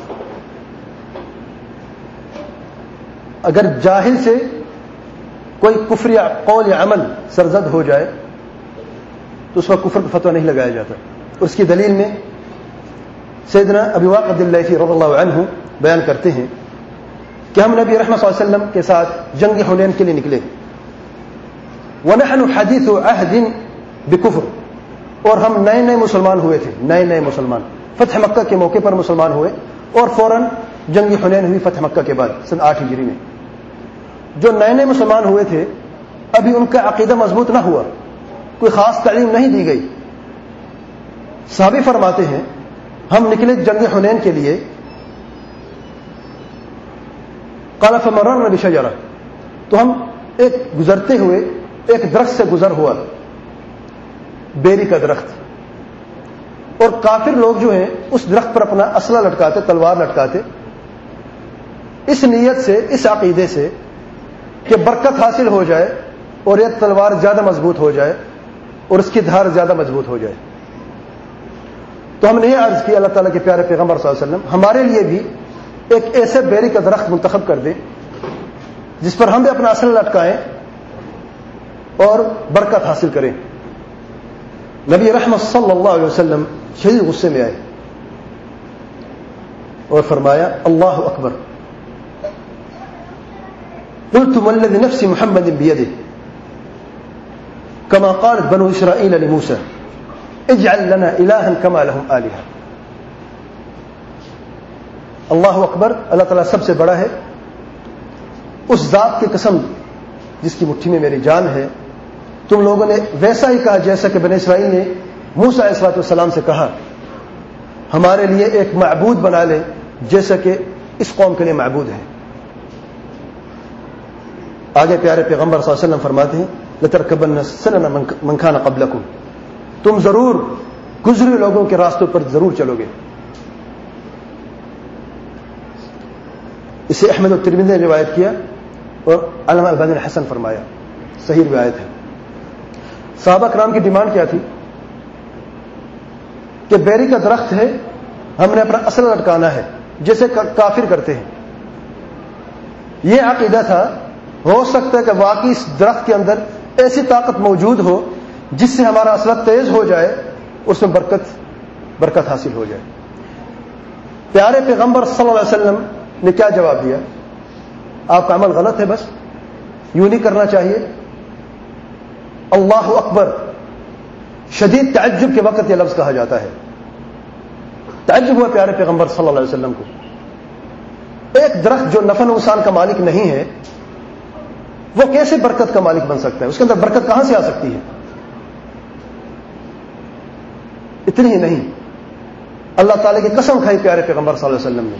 اگر جاہل سے کوئی کفر یا قول یا عمل سرزد ہو جائے تو اس وقت کفر کا فتویٰ نہیں لگایا جاتا. اس کی دلیل میں سیدنا ابی واقد اللیثی رضی اللہ عنہ بیان کرتے ہیں کہ ہم نبی رحمۃ صلی اللہ علیہ وسلم کے ساتھ جنگ حنین کے لیے نکلے. وَنَحْنُ حَدِيثُ عَهْدٍ بِكُفْرٍ, اور ہم نئے نئے مسلمان ہوئے تھے, نئے نئے مسلمان. فتح مکہ کے موقع پر مسلمان ہوئے اور فوراً جنگ حنین ہوئی فتح مکہ کے بعد سن آٹھ ہجری میں. جو نئے نئے مسلمان ہوئے تھے ابھی ان کا عقیدہ مضبوط نہ ہوا, کوئی خاص تعلیم نہیں دی گئی. صحابی فرماتے ہیں ہم نکلے جنگ حنین کے لیے. قال فمررنا بشجرہ, تو ہم ایک گزرتے ہوئے ایک درخت سے گزر ہوا, بیری کا درخت. اور کافر لوگ جو ہیں اس درخت پر اپنا اسلحہ لٹکاتے, تلوار لٹکاتے, اس نیت سے, اس عقیدے سے کہ برکت حاصل ہو جائے اور یہ تلوار زیادہ مضبوط ہو جائے اور اس کی دھار زیادہ مضبوط ہو جائے. تو ہم نے یہ عرض کی اللہ تعالیٰ کے پیارے پیغمبر صلی اللہ علیہ وسلم ہمارے لیے بھی ایک ایسے بیری کا درخت منتخب کر دیں جس پر ہم بھی اپنا اسلحہ لٹکائیں اور برکت حاصل کریں. نبی رحمت صلی اللہ علیہ وسلم شدید غصے میں آئے اور فرمایا اللہ اکبر. قلت والذی نفس محمد بیده كما قالت بنو اسرائیل لموسى اجعل لنا الها كما لهم آلهة. اللہ اکبر, اللہ تعالیٰ سب سے بڑا ہے. اس ذات کی قسم جس کی مٹھی میں میری جان ہے, تم لوگوں نے ویسا ہی کہا جیسا کہ بنی اسرائیل نے موسیٰ علیہ السلام سے کہا ہمارے لیے ایک معبود بنا لے جیسا کہ اس قوم کے لیے معبود ہے. آگے پیارے پیغمبر صلی اللہ علیہ وسلم فرماتے ہیں لَتَرْكَبَنَّ سَنَنَ مَنْ كَانَ قَبْلَكُمْ, تم ضرور گزرے لوگوں کے راستوں پر ضرور چلو گے. اسے احمد الترمذی نے روایت کیا اور علامہ البانی نے حسن فرمایا, صحیح روایت ہے. صحابہ کرام کی ڈیمانڈ کیا تھی کہ بیری کا درخت ہے, ہم نے اپنا اسلحہ لٹکانا ہے جیسے کافر کرتے ہیں. یہ عقیدہ تھا ہو سکتا ہے کہ واقعی اس درخت کے اندر ایسی طاقت موجود ہو جس سے ہمارا اسلحہ تیز ہو جائے, اس میں برکت برکت حاصل ہو جائے. پیارے پیغمبر صلی اللہ علیہ وسلم نے کیا جواب دیا؟ آپ کا عمل غلط ہے, بس یوں نہیں کرنا چاہیے. اللہ اکبر, شدید تعجب کے وقت یہ لفظ کہا جاتا ہے. تعجب ہوا پیارے پیغمبر صلی اللہ علیہ وسلم کو. ایک درخت جو نفع نقصان کا مالک نہیں ہے وہ کیسے برکت کا مالک بن سکتا ہے؟ اس کے اندر برکت کہاں سے آ سکتی ہے؟ اتنی ہی نہیں, اللہ تعالی کی قسم کھائی پیارے پیغمبر صلی اللہ علیہ وسلم نے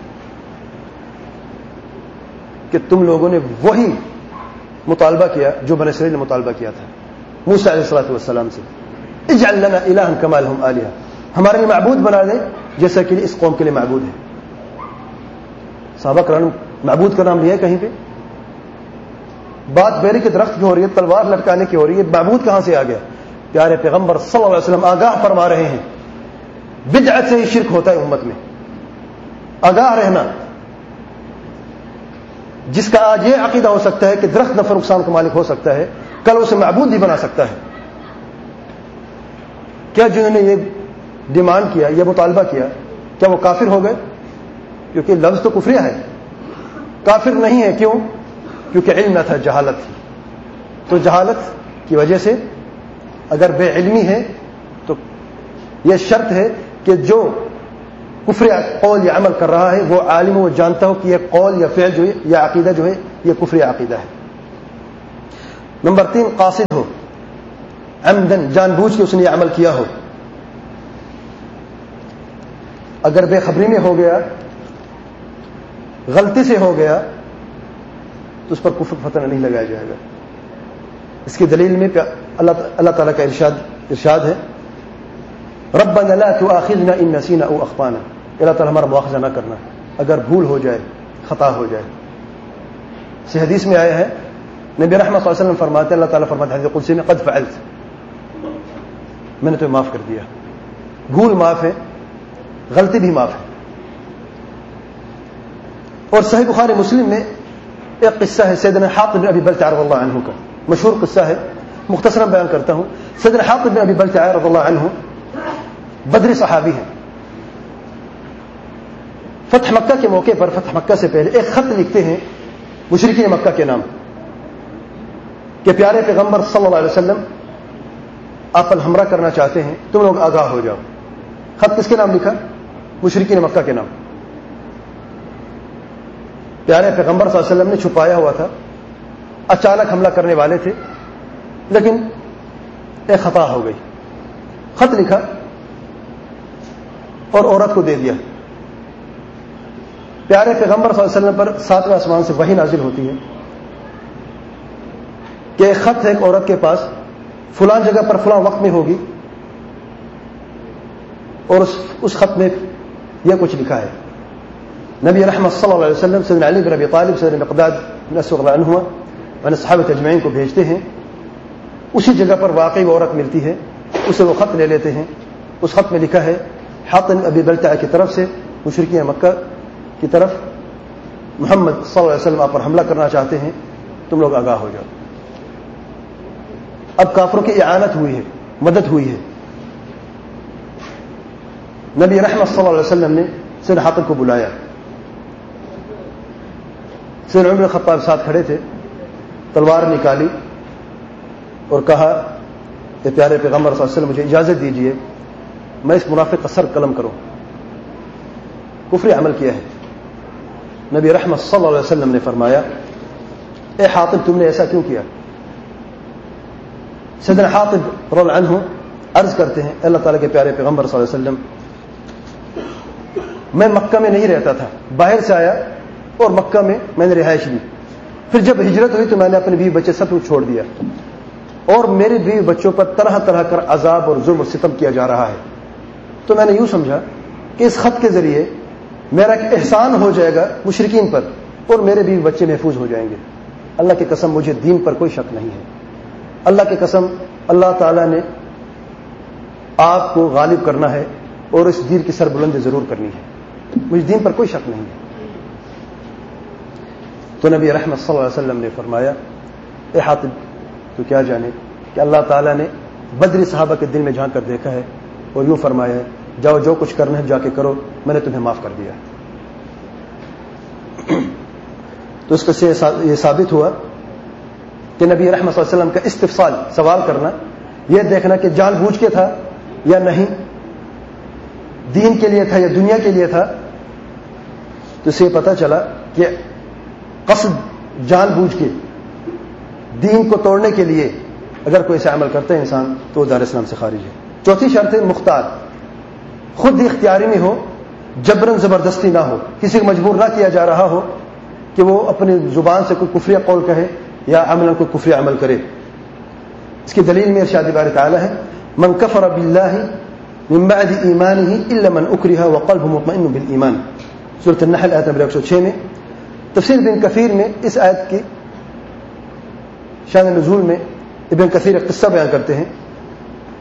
کہ تم لوگوں نے وہی مطالبہ کیا جو بنی اسرائیل نے مطالبہ کیا تھا موسیٰ علیہ الصلوۃ والسلام سے, اجعل لنا الہا کما لهم آلہہ, ہمارے لیے معبود بنا دیں جیسا کہ اس قوم کے لیے معبود ہے. صحابہ کرام معبود کا نام لیا ہے کہیں پہ؟ بات بیری کے درخت کی ہو رہی ہے, تلوار لٹکانے کی ہو رہی ہے, معبود کہاں سے آ گیا؟ پیارے پیغمبر صلی اللہ علیہ وسلم آگاہ فرما رہے ہیں بدعت سے ہی شرک ہوتا ہے امت میں. آگاہ رہنا. جس کا آج یہ عقیدہ ہو سکتا ہے کہ درخت نفع نقصان کا مالک ہو سکتا ہے, کل اسے معبود بھی بنا سکتا ہے. کیا جنہوں نے یہ ڈیمانڈ کیا, یہ مطالبہ کیا, کیا وہ کافر ہو گئے؟ کیونکہ لفظ تو کفریہ ہے. کافر نہیں ہے. کیوں؟ کیونکہ علم نہ تھا, جہالت تھی. تو جہالت کی وجہ سے اگر بے علمی ہے تو یہ شرط ہے کہ جو کفر قول یا عمل کر رہا ہے وہ عالم وہ جانتا ہو کہ یہ قول یا فعل جو ہے یا عقیدہ جو ہے یہ کفر عقیدہ ہے. نمبر تین, قاصد ہو, عمدن جان بوجھ کے اس نے یہ عمل کیا ہو. اگر بے خبری میں ہو گیا, غلطی سے ہو گیا, تو اس پر کفر فتنہ نہیں لگایا جائے گا. اس کی دلیل میں اللہ اللہ تعالیٰ کا ارشاد ارشاد ہے ربنا لا تؤاخذنا ان نسینا او اخطانا. اللہ تعالیٰ ہمارا مواخذہ نہ کرنا اگر بھول ہو جائے, خطا ہو جائے. اس حدیث میں آیا ہے, نبی رحمۃ صلی اللہ علیہ وسلم فرماتے ہیں, اللہ تعالیٰ فرماتے ہیں حدیث قدسی میں, قد فعلت, میں نے تمہیں معاف کر دیا. بھول معاف ہے, غلطی بھی معاف ہے. اور صحیح بخاری مسلم میں ایک قصہ ہے سیدنا حاطب بن ابی بلتع رضی اللہ عنہ کا, مشہور قصہ ہے, مختصراً بیان کرتا ہوں. سیدنا حاطب بن ابی بلتع رضی اللہ عنہ بدری صحابی ہیں. فتح مکہ کے موقع پر, فتح مکہ سے پہلے ایک خط لکھتے ہیں مشرکین مکہ کے نام کہ پیارے پیغمبر صلی اللہ علیہ وسلم آپ پر ہمراہ کرنا چاہتے ہیں, تم لوگ آگاہ ہو جاؤ. خط کس کے نام لکھا؟ مشرکین مکہ کے نام. پیارے پیغمبر صلی اللہ علیہ وسلم نے چھپایا ہوا تھا, اچانک حملہ کرنے والے تھے, لیکن ایک خطا ہو گئی. خط لکھا اور عورت کو دے دیا. پیارے پیغمبر صلی اللہ علیہ وسلم پر ساتویں آسمان سے وحی نازل ہوتی ہے کہ ایک خط ہے ایک عورت کے پاس, فلان جگہ پر فلان وقت میں ہوگی, اور اس, اس خط میں یہ کچھ لکھا ہے. نبی رحمت صلی اللہ علیہ وسلم سیدنا علی بن ابی طالب, سیدنا مقداد بن اسود رضی اللہ عنہما اور صحابہ اجمعین کو بھیجتے ہیں. اسی جگہ پر واقعی وہ عورت ملتی ہے, اسے وہ خط لے لیتے ہیں. اس خط میں لکھا ہے حاطب ابی بلتع کی طرف سے مشرکین مکہ کی طرف, محمد صلی اللہ علیہ وسلم آپ پر حملہ کرنا چاہتے ہیں, تم لوگ آگاہ ہو جاؤ. اب کافروں کی اعانت ہوئی ہے, مدد ہوئی ہے. نبی رحمت صلی اللہ علیہ وسلم نے سیدنا حاطب کو بلایا. سیدنا عمر بن خطاب ساتھ کھڑے تھے, تلوار نکالی اور کہا کہ پیارے پیغمبر صلی اللہ علیہ وسلم مجھے اجازت دیجیے میں اس منافق کا سر قلم کروں, کفر عمل کیا ہے. نبی رحمت صلی اللہ علیہ وسلم نے فرمایا اے حاطب تم نے ایسا کیوں کیا؟ سیدنا حاطب رضی اللہ عنہ عرض کرتے ہیں اللہ تعالیٰ کے پیارے پیغمبر صلی اللہ علیہ وسلم میں مکہ میں نہیں رہتا تھا, باہر سے آیا اور مکہ میں میں نے رہائش لی. پھر جب ہجرت ہوئی تو میں نے اپنے بیوی بچے سب کچھ چھوڑ دیا, اور میرے بیوی بچوں پر طرح طرح کر عذاب اور ظلم و ستم کیا جا رہا ہے. تو میں نے یوں سمجھا کہ اس خط کے ذریعے میرا ایک احسان ہو جائے گا مشرکین پر اور میرے بیوی بچے محفوظ ہو جائیں گے. اللہ کی قسم مجھے دین پر کوئی شک نہیں ہے. اللہ کی قسم اللہ تعالیٰ نے آپ کو غالب کرنا ہے اور اس دین کی سربلندی ضرور کرنی ہے, مجھے دین پر کوئی شک نہیں ہے. تو نبی رحمت صلی اللہ علیہ وسلم نے فرمایا اے حاطب تو کیا جانے کہ اللہ تعالیٰ نے بدری صحابہ کے دل میں جھانک کر دیکھا ہے اور یوں فرمایا ہے جاؤ جو کچھ کرنا ہے جا کے کرو, میں نے تمہیں معاف کر دیا. تو اس سے یہ ثابت ہوا کہ نبی رحمت صلی اللہ علیہ وسلم کا استفصال, سوال کرنا, یہ دیکھنا کہ جان بوجھ کے تھا یا نہیں, دین کے لیے تھا یا دنیا کے لیے تھا. تو اسے پتا چلا کہ قصد جان بوجھ کے دین کو توڑنے کے لیے اگر کوئی ایسا عمل کرتا ہے انسان تو وہ دار اسلام سے خارج ہے. چوتھی شرط ہے مختار, خود اختیاری میں ہو, جبرن زبردستی نہ ہو, کسی کو مجبور نہ کیا جا رہا ہو کہ وہ اپنی زبان سے کوئی کفری قول کہے یا عمل کوئی کفری عمل کرے. اس کی دلیل میں ارشاد باری تعالی ہے من کفر باللہ من بعد ایمانہ الا من اکرہ وقلبہ مطمئن بالایمان, سورۃ النحل آیت نمبر ایک سو چھ میں. تفسیر ابن کثیر میں اس آیت کی شان نزول میں ابن کثیر ایک قصہ بیان کرتے ہیں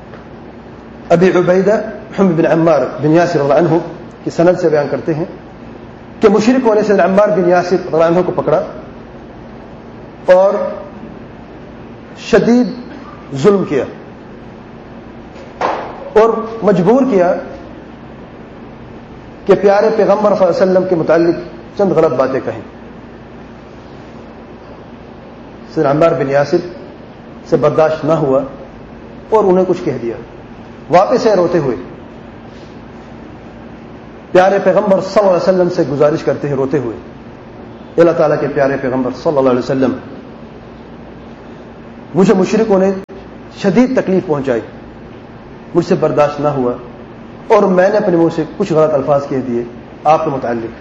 ابی عبیدہ محمد بن عمار بن یاسر رضی اللہ عنہ کی سند سے بیان کرتے ہیں کہ مشرکوں نے سیدنا عمار بن یاسر رضی اللہ عنہ کو پکڑا اور شدید ظلم کیا اور مجبور کیا کہ پیارے پیغمبر صلی اللہ علیہ وسلم کے متعلق چند غلط باتیں کہیں. سیدنا عمار بن یاسر سے برداشت نہ ہوا اور انہیں کچھ کہہ دیا. واپس آئے روتے ہوئے, پیارے پیغمبر صلی اللہ علیہ وسلم سے گزارش کرتے ہیں روتے ہوئے, اللہ تعالیٰ کے پیارے پیغمبر صلی اللہ علیہ وسلم, مجھے مشرکوں نے شدید تکلیف پہنچائی, مجھ سے برداشت نہ ہوا اور میں نے اپنے منہ سے کچھ غلط الفاظ کہہ دیے آپ کے متعلق.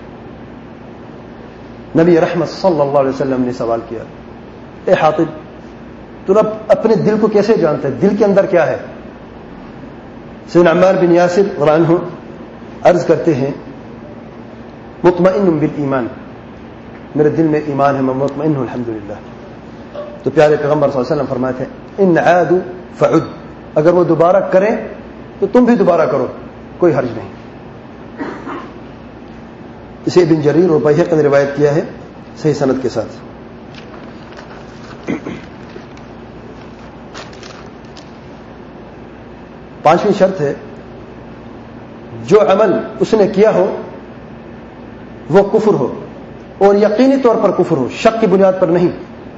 نبی رحمت صلی اللہ علیہ وسلم نے سوال کیا, اے حاطب تو اب اپنے دل کو کیسے جانتا ہے, دل کے اندر کیا ہے؟ سیدنا عمار بن یاسر رضی اللہ عنہ عرض کرتے ہیں مطمئن بالایمان, میرے دل میں ایمان ہے, میں مطمئن ہوں الحمدللہ. تو پیارے پیغمبر صلی اللہ علیہ وسلم فرماتے ہیں ان عادوا فعد, اگر وہ دوبارہ کریں تو تم بھی دوبارہ کرو, کوئی حرج نہیں. اسے ابن جریر اور بیہقی نے روایت کیا ہے صحیح سند کے ساتھ. پانچویں شرط ہے جو عمل اس نے کیا ہو وہ کفر ہو اور یقینی طور پر کفر ہو, شک کی بنیاد پر نہیں.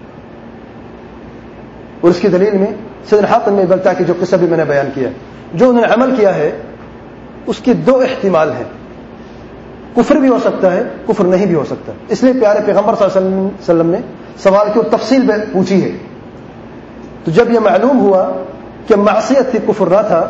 اور اس کی دلیل میں سیدنا حاتم بن بلتع کی جو قصہ بھی میں نے بیان کیا, جو انہوں نے عمل کیا ہے اس کے دو احتمال ہیں, کفر بھی ہو سکتا ہے, کفر نہیں بھی ہو سکتا. اس لیے پیارے پیغمبر صلی اللہ علیہ وسلم نے سوال کی اور تفصیل میں پوچھی ہے. تو جب یہ معلوم ہوا کہ معصیت تھی, کفر نہ تھا,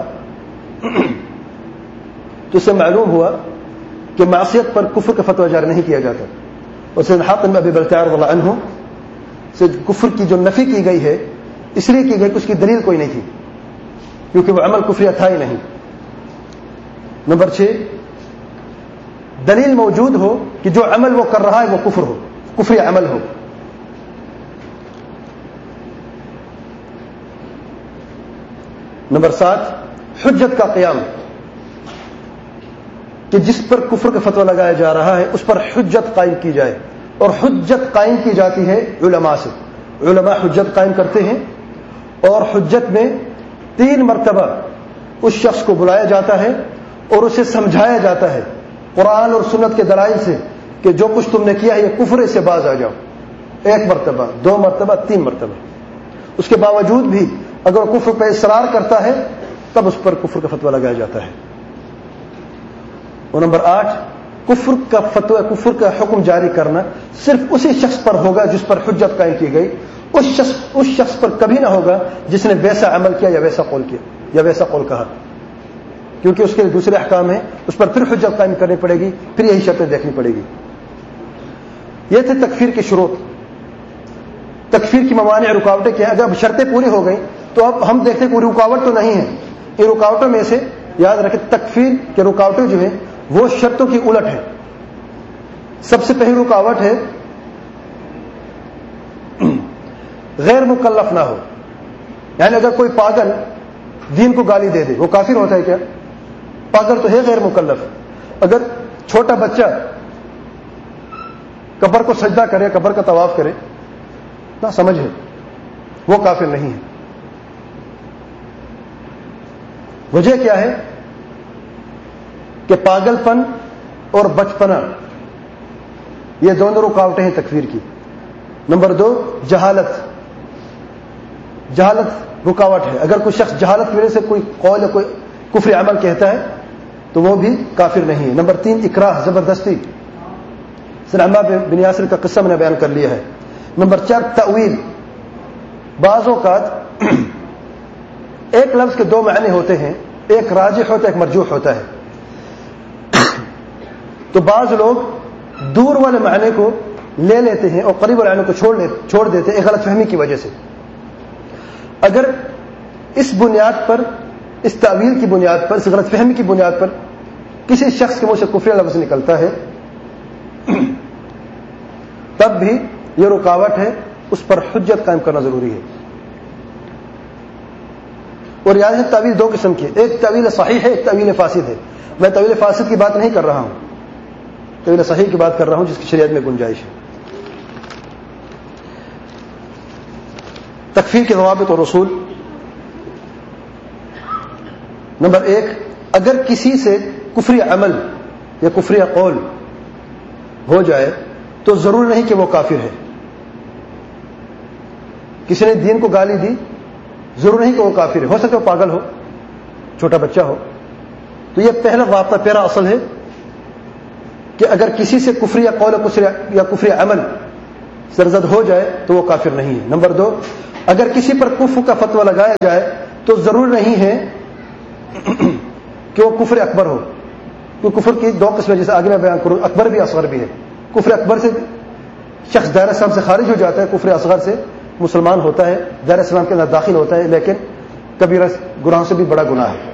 تو اسے معلوم ہوا کہ معصیت پر کفر کا فتویٰ جاری نہیں کیا جاتا. اور سیدنا حاتم بن ابی بلتع رضی اللہ عنہ سے کفر کی جو نفی کی گئی ہے اس لیے کی گئی کہ اس کی دلیل کوئی نہیں تھی, کیونکہ وہ عمل کفریہ تھا ہی نہیں. نمبر چھ, دلیل موجود ہو کہ جو عمل وہ کر رہا ہے وہ کفر ہو, کفری عمل ہو. نمبر سات, حجت کا قیام, کہ جس پر کفر کا فتویٰ لگایا جا رہا ہے اس پر حجت قائم کی جائے, اور حجت قائم کی جاتی ہے علماء سے. علماء حجت قائم کرتے ہیں اور حجت میں تین مرتبہ اس شخص کو بلایا جاتا ہے اور اسے سمجھایا جاتا ہے قرآن اور سنت کے دلائل سے کہ جو کچھ تم نے کیا ہے یہ کفر سے باز آ جاؤ. ایک مرتبہ, دو مرتبہ, تین مرتبہ. اس کے باوجود بھی اگر کفر پہ اصرار کرتا ہے تب اس پر کفر کا فتویٰ لگایا جاتا ہے. اور نمبر آٹھ, کفر کا فتویٰ, کفر کا حکم جاری کرنا صرف اسی شخص پر ہوگا جس پر حجت قائم کی گئی. اس شخص اس شخص پر کبھی نہ ہوگا جس نے ویسا عمل کیا یا ویسا قول کیا یا ویسا قول کہا, کیونکہ اس کے دوسرے احکام ہیں, اس پر پھر حجت قائم کرنی پڑے گی, پھر یہی شرطیں دیکھنی پڑے گی. یہ تھے تکفیر کی شروط. تکفیر کی موانع, رکاوٹیں کیا ہیں. اگر شرطیں پوری ہو گئیں تو اب ہم دیکھتے ہیں کوئی رکاوٹ تو نہیں ہے. ان رکاوٹوں میں سے یاد رکھیں تکفیر کے رکاوٹیں جو ہیں وہ شرطوں کی الٹ ہے. سب سے پہلی رکاوٹ ہے غیر مکلف نہ ہو, یعنی اگر کوئی پاگل دین کو گالی دے دے وہ کافر ہوتا ہے کیا؟ پاگل تو ہے, غیر مکلف. اگر چھوٹا بچہ قبر کو سجدہ کرے, قبر کا طواف کرے, نہ سمجھ ہے, وہ کافر نہیں ہے. وجہ کیا ہے کہ پاگل پن اور بچپنا یہ دونوں رکاوٹیں ہیں تکفیر کی. نمبر دو, جہالت. جہالت رکاوٹ ہے. اگر کوئی شخص جہالت کی وجہ سے کوئی قول یا کوئی کفری عمل کہتا ہے تو وہ بھی کافر نہیں ہے. نمبر تین, اکراہ, زبردستی. سیدنا عمار بن یاسر کا قصہ میں نے بیان کر لیا ہے. نمبر چار, تأویل. بعض اوقات ایک لفظ کے دو معنی ہوتے ہیں, ایک راجح ہوتا ہے, ایک مرجوح ہوتا ہے. تو بعض لوگ دور والے معنی کو لے لیتے ہیں اور قریب والے معنی کو چھوڑ چھوڑ دیتے ہیں ایک غلط فہمی کی وجہ سے. اگر اس بنیاد پر, اس تعویل کی بنیاد پر, اس غلط فہمی کی بنیاد پر کسی شخص کے منہ سے کفر لفظ نکلتا ہے تب بھی یہ رکاوٹ ہے, اس پر حجت قائم کرنا ضروری ہے. اور یاد ہے تعویل دو قسم کی، ایک تعویل صحیح ہے، ایک تعویل فاسد ہے. میں تعویل فاسد کی بات نہیں کر رہا ہوں، تعویل صحیح کی بات کر رہا ہوں جس کی شریعت میں گنجائش ہے. تکفیر کے ضوابط اور اصول. نمبر ایک، اگر کسی سے کفری عمل یا کفری قول ہو جائے تو ضرور نہیں کہ وہ کافر ہے. کسی نے دین کو گالی دی، ضرور نہیں کہ وہ کافر ہے، ہو سکتا ہے وہ پاگل ہو، چھوٹا بچہ ہو. تو یہ پہلا ضابطہ، پہلا اصل ہے کہ اگر کسی سے کفری قول یا کفری عمل سرزد ہو جائے تو وہ کافر نہیں ہے. نمبر دو، اگر کسی پر کفر کا فتویٰ لگایا جائے تو ضرور نہیں ہے کہ وہ کفر اکبر ہو. کیونکہ کفر کی دو قسمیں، جیسے آگے میں بیان کروں، اکبر بھی اصغر بھی ہے. کفر اکبر سے شخص دائرہ اسلام سے خارج ہو جاتا ہے، کفر اصغر سے مسلمان ہوتا ہے، دائرہ اسلام کے اندر داخل ہوتا ہے، لیکن کبیرہ گناہوں سے بھی بڑا گناہ ہے.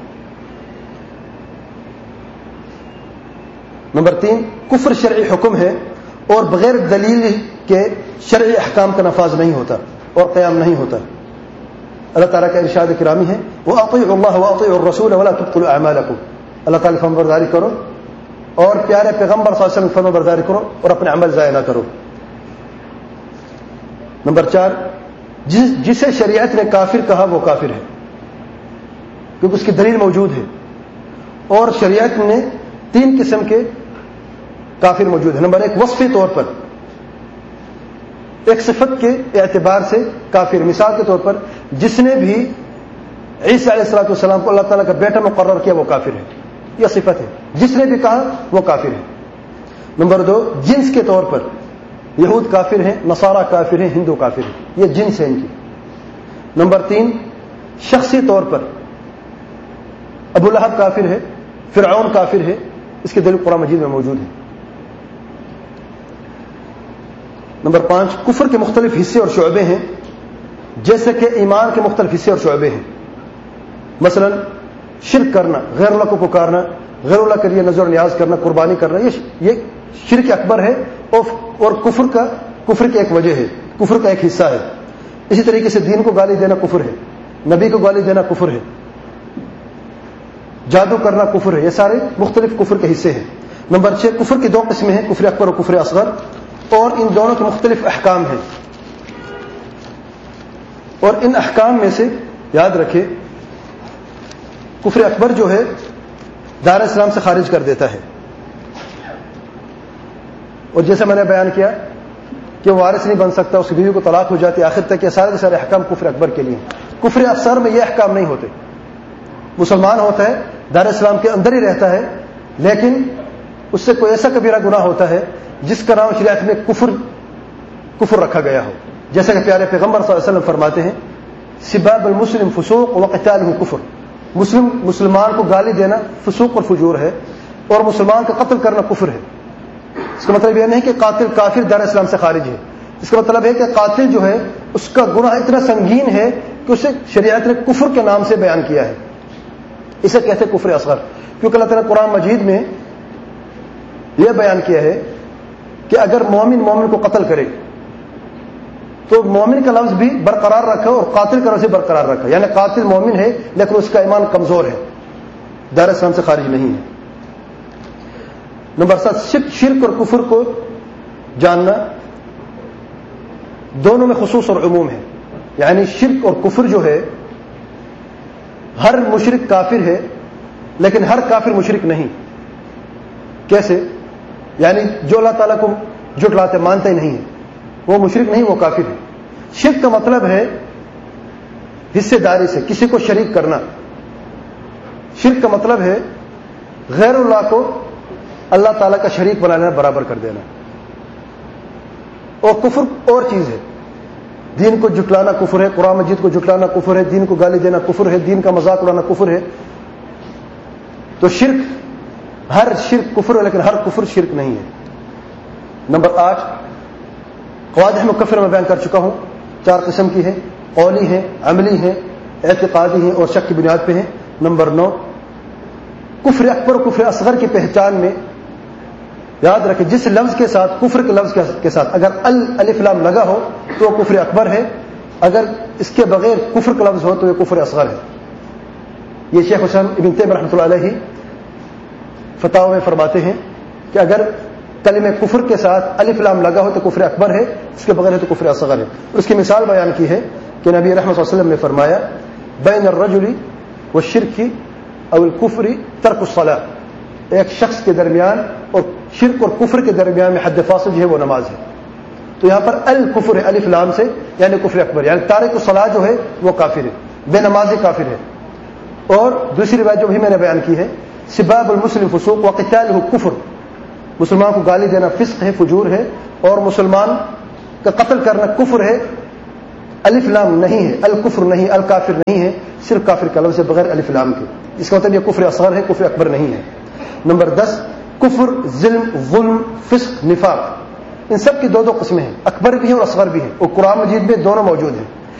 نمبر تین، کفر شرعی حکم ہے اور بغیر دلیل کے شرعی احکام کا نفاذ نہیں ہوتا اور قیام نہیں ہوتا. اللہ تعالیٰ کا ارشاد کرامی ہے، وَأَطِيعُوا اللَّهَ وَأَطِيعُوا الرَّسُولَ وَلَا تُبْطِلُوا أَعْمَالَكُمْ. اللہ تعالیٰ فرمان برداری کرو اور پیارے پیغمبر صلی اللہ علیہ وسلم فرمان برداری کرو اور اپنے عمل ضائع نہ کرو. نمبر چار، جس جسے شریعت نے کافر کہا وہ کافر ہے، کیونکہ اس کی دلیل موجود ہے. اور شریعت میں تین قسم کے کافر موجود ہیں. نمبر ایک، وصفی طور پر، ایک صفت کے اعتبار سے کافر. مثال کے طور پر جس نے بھی عیسیٰ علیہ الصلوۃ والسلام کو اللہ تعالیٰ کا بیٹا مقرر کیا وہ کافر ہے، یہ صفت ہے. جس نے بھی کہا وہ کافر ہے. نمبر دو، جنس کے طور پر یہود کافر ہیں، نصارہ کافر ہیں، ہندو کافر ہیں، یہ جنس ہے ان کی. نمبر تین، شخصی طور پر ابو لہب کافر ہے، فرعون کافر ہے، اس کی دلیل قرآن مجید میں موجود ہے. نمبر پانچ، کفر کے مختلف حصے اور شعبے ہیں، جیسے کہ ایمان کے مختلف حصے اور شعبے ہیں. مثلا شرک کرنا، غیر اللہ کو پکارنا، غیر اللہ کے لیے نظر و نیاز کرنا، قربانی کرنا، یہ یہ شرک اکبر ہے اور کفر کا کفر کی ایک وجہ ہے، کفر کا ایک حصہ ہے. اسی طریقے سے دین کو گالی دینا کفر ہے، نبی کو گالی دینا کفر ہے، جادو کرنا کفر ہے. یہ سارے مختلف کفر کے حصے ہیں. نمبر چھ، کفر کی دو قسمیں ہیں، کفر اکبر اور کفر اصغر، اور ان دونوں کے مختلف احکام ہیں. اور ان احکام میں سے یاد رکھے، کفر اکبر جو ہے دار اسلام سے خارج کر دیتا ہے، اور جیسے میں نے بیان کیا کہ وارث نہیں بن سکتا، اس کی بیوی کو طلاق ہو جاتی، آخر تک یہ سارے سارے احکام کفر اکبر کے لیے. کفر اصغر میں یہ احکام نہیں ہوتے. مسلمان ہوتا ہے، دار اسلام کے اندر ہی رہتا ہے، لیکن اس سے کوئی ایسا کبیرہ گناہ ہوتا ہے جس کا نام شریعت میں کفر کفر رکھا گیا ہو. جیسا کہ پیارے پیغمبر صلی اللہ علیہ وسلم فرماتے ہیں، سباب المسلم فسوق وقتالہ کفر. مسلم مسلمان کو گالی دینا فسوق اور فجور ہے، اور مسلمان کا قتل کرنا کفر ہے. اس کا مطلب یہ نہیں کہ قاتل کافر دار اسلام سے خارج ہے. اس کا مطلب ہے کہ قاتل جو ہے اس کا گناہ اتنا سنگین ہے کہ اسے شریعت نے کفر کے نام سے بیان کیا ہے. اسے کہتے ہیں کفر اصغر، کیونکہ اللہ تعالیٰ قرآن مجید میں یہ بیان کیا ہے کہ اگر مومن مومن کو قتل کرے تو مومن کا لفظ بھی برقرار رکھا اور قاتل کا لفظ بھی برقرار رکھا. یعنی قاتل مومن ہے لیکن اس کا ایمان کمزور ہے، دار اسلام سے خارج نہیں ہے. نمبر سات، شرک اور کفر کو جاننا، دونوں میں خصوص اور عموم ہے. یعنی شرک اور کفر جو ہے، ہر مشرک کافر ہے لیکن ہر کافر مشرک نہیں. کیسے؟ یعنی جو اللہ تعالیٰ کو جھٹلاتے مانتے نہیں ہے وہ مشرک نہیں، وہ کافر ہے. شرک کا مطلب ہے حصے داری سے کسی کو شریک کرنا. شرک کا مطلب ہے غیر اللہ کو اللہ تعالیٰ کا شریک بنانا، برابر کر دینا. اور کفر اور چیز ہے، دین کو جھٹلانا کفر ہے، قرآن مجید کو جھٹلانا کفر ہے، دین کو گالی دینا کفر ہے، دین کا مذاق اڑانا کفر ہے. تو شرک، ہر شرک کفر ہے لیکن ہر کفر شرک نہیں ہے. نمبر آٹھ، قواعد مکفرہ میں بیان کر چکا ہوں، چار قسم کی ہیں، قولی ہیں، عملی ہیں، اعتقادی ہیں اور شک کی بنیاد پہ ہیں. نمبر نو، کفر اکبر اور کفر اصغر کی پہچان میں یاد رکھیں جس لفظ کے ساتھ، کفر کے لفظ کے ساتھ اگر الف لام لگا ہو تو وہ کفر اکبر ہے، اگر اس کے بغیر کفر کا لفظ ہو تو یہ کفر اصغر ہے. یہ شیخ حسین ابن تیمیہ رحمۃ اللہ علیہ فتاوی میں فرماتے ہیں کہ اگر کلمہ کفر کے ساتھ الف لام لگا ہو تو کفر اکبر ہے، اس کے بغیر ہے تو کفر اصغر ہے. اس کی مثال بیان کی ہے کہ نبی رحمۃ صلی اللہ علیہ وسلم نے فرمایا بین الرجل والشرک او الکفر ترک الصلاۃ، ایک شخص کے درمیان اور شرک اور کفر کے درمیان میں حد فاصل جو ہے وہ نماز ہے. تو یہاں پر الکفر ہے الف لام سے، یعنی کفر اکبر، یعنی تارک الصلاۃ جو ہے وہ کافر ہے، بے نمازی کافر ہے. اور دوسری روایت جو بھی میں نے بیان کی ہے سباب المسلم فسوق وقتالہ کفر، مسلمان کو گالی دینا فسق ہے، فجور ہے، اور مسلمان کا قتل کرنا کفر ہے. الف لام نہیں ہے، الکفر نہیں، الکافر نہیں ہے، صرف کافر کا لفظ ہے بغیر الف لام کے. اس کا مطلب یہ کفر اصغر ہے، کفر اکبر نہیں ہے. نمبر دس، کفر، ظلم، ظلم، فسق، نفاق، ان سب کی دو دو قسمیں ہیں، اکبر بھی ہیں اور اصغر بھی ہیں، اور قرآن مجید میں دونوں موجود ہیں.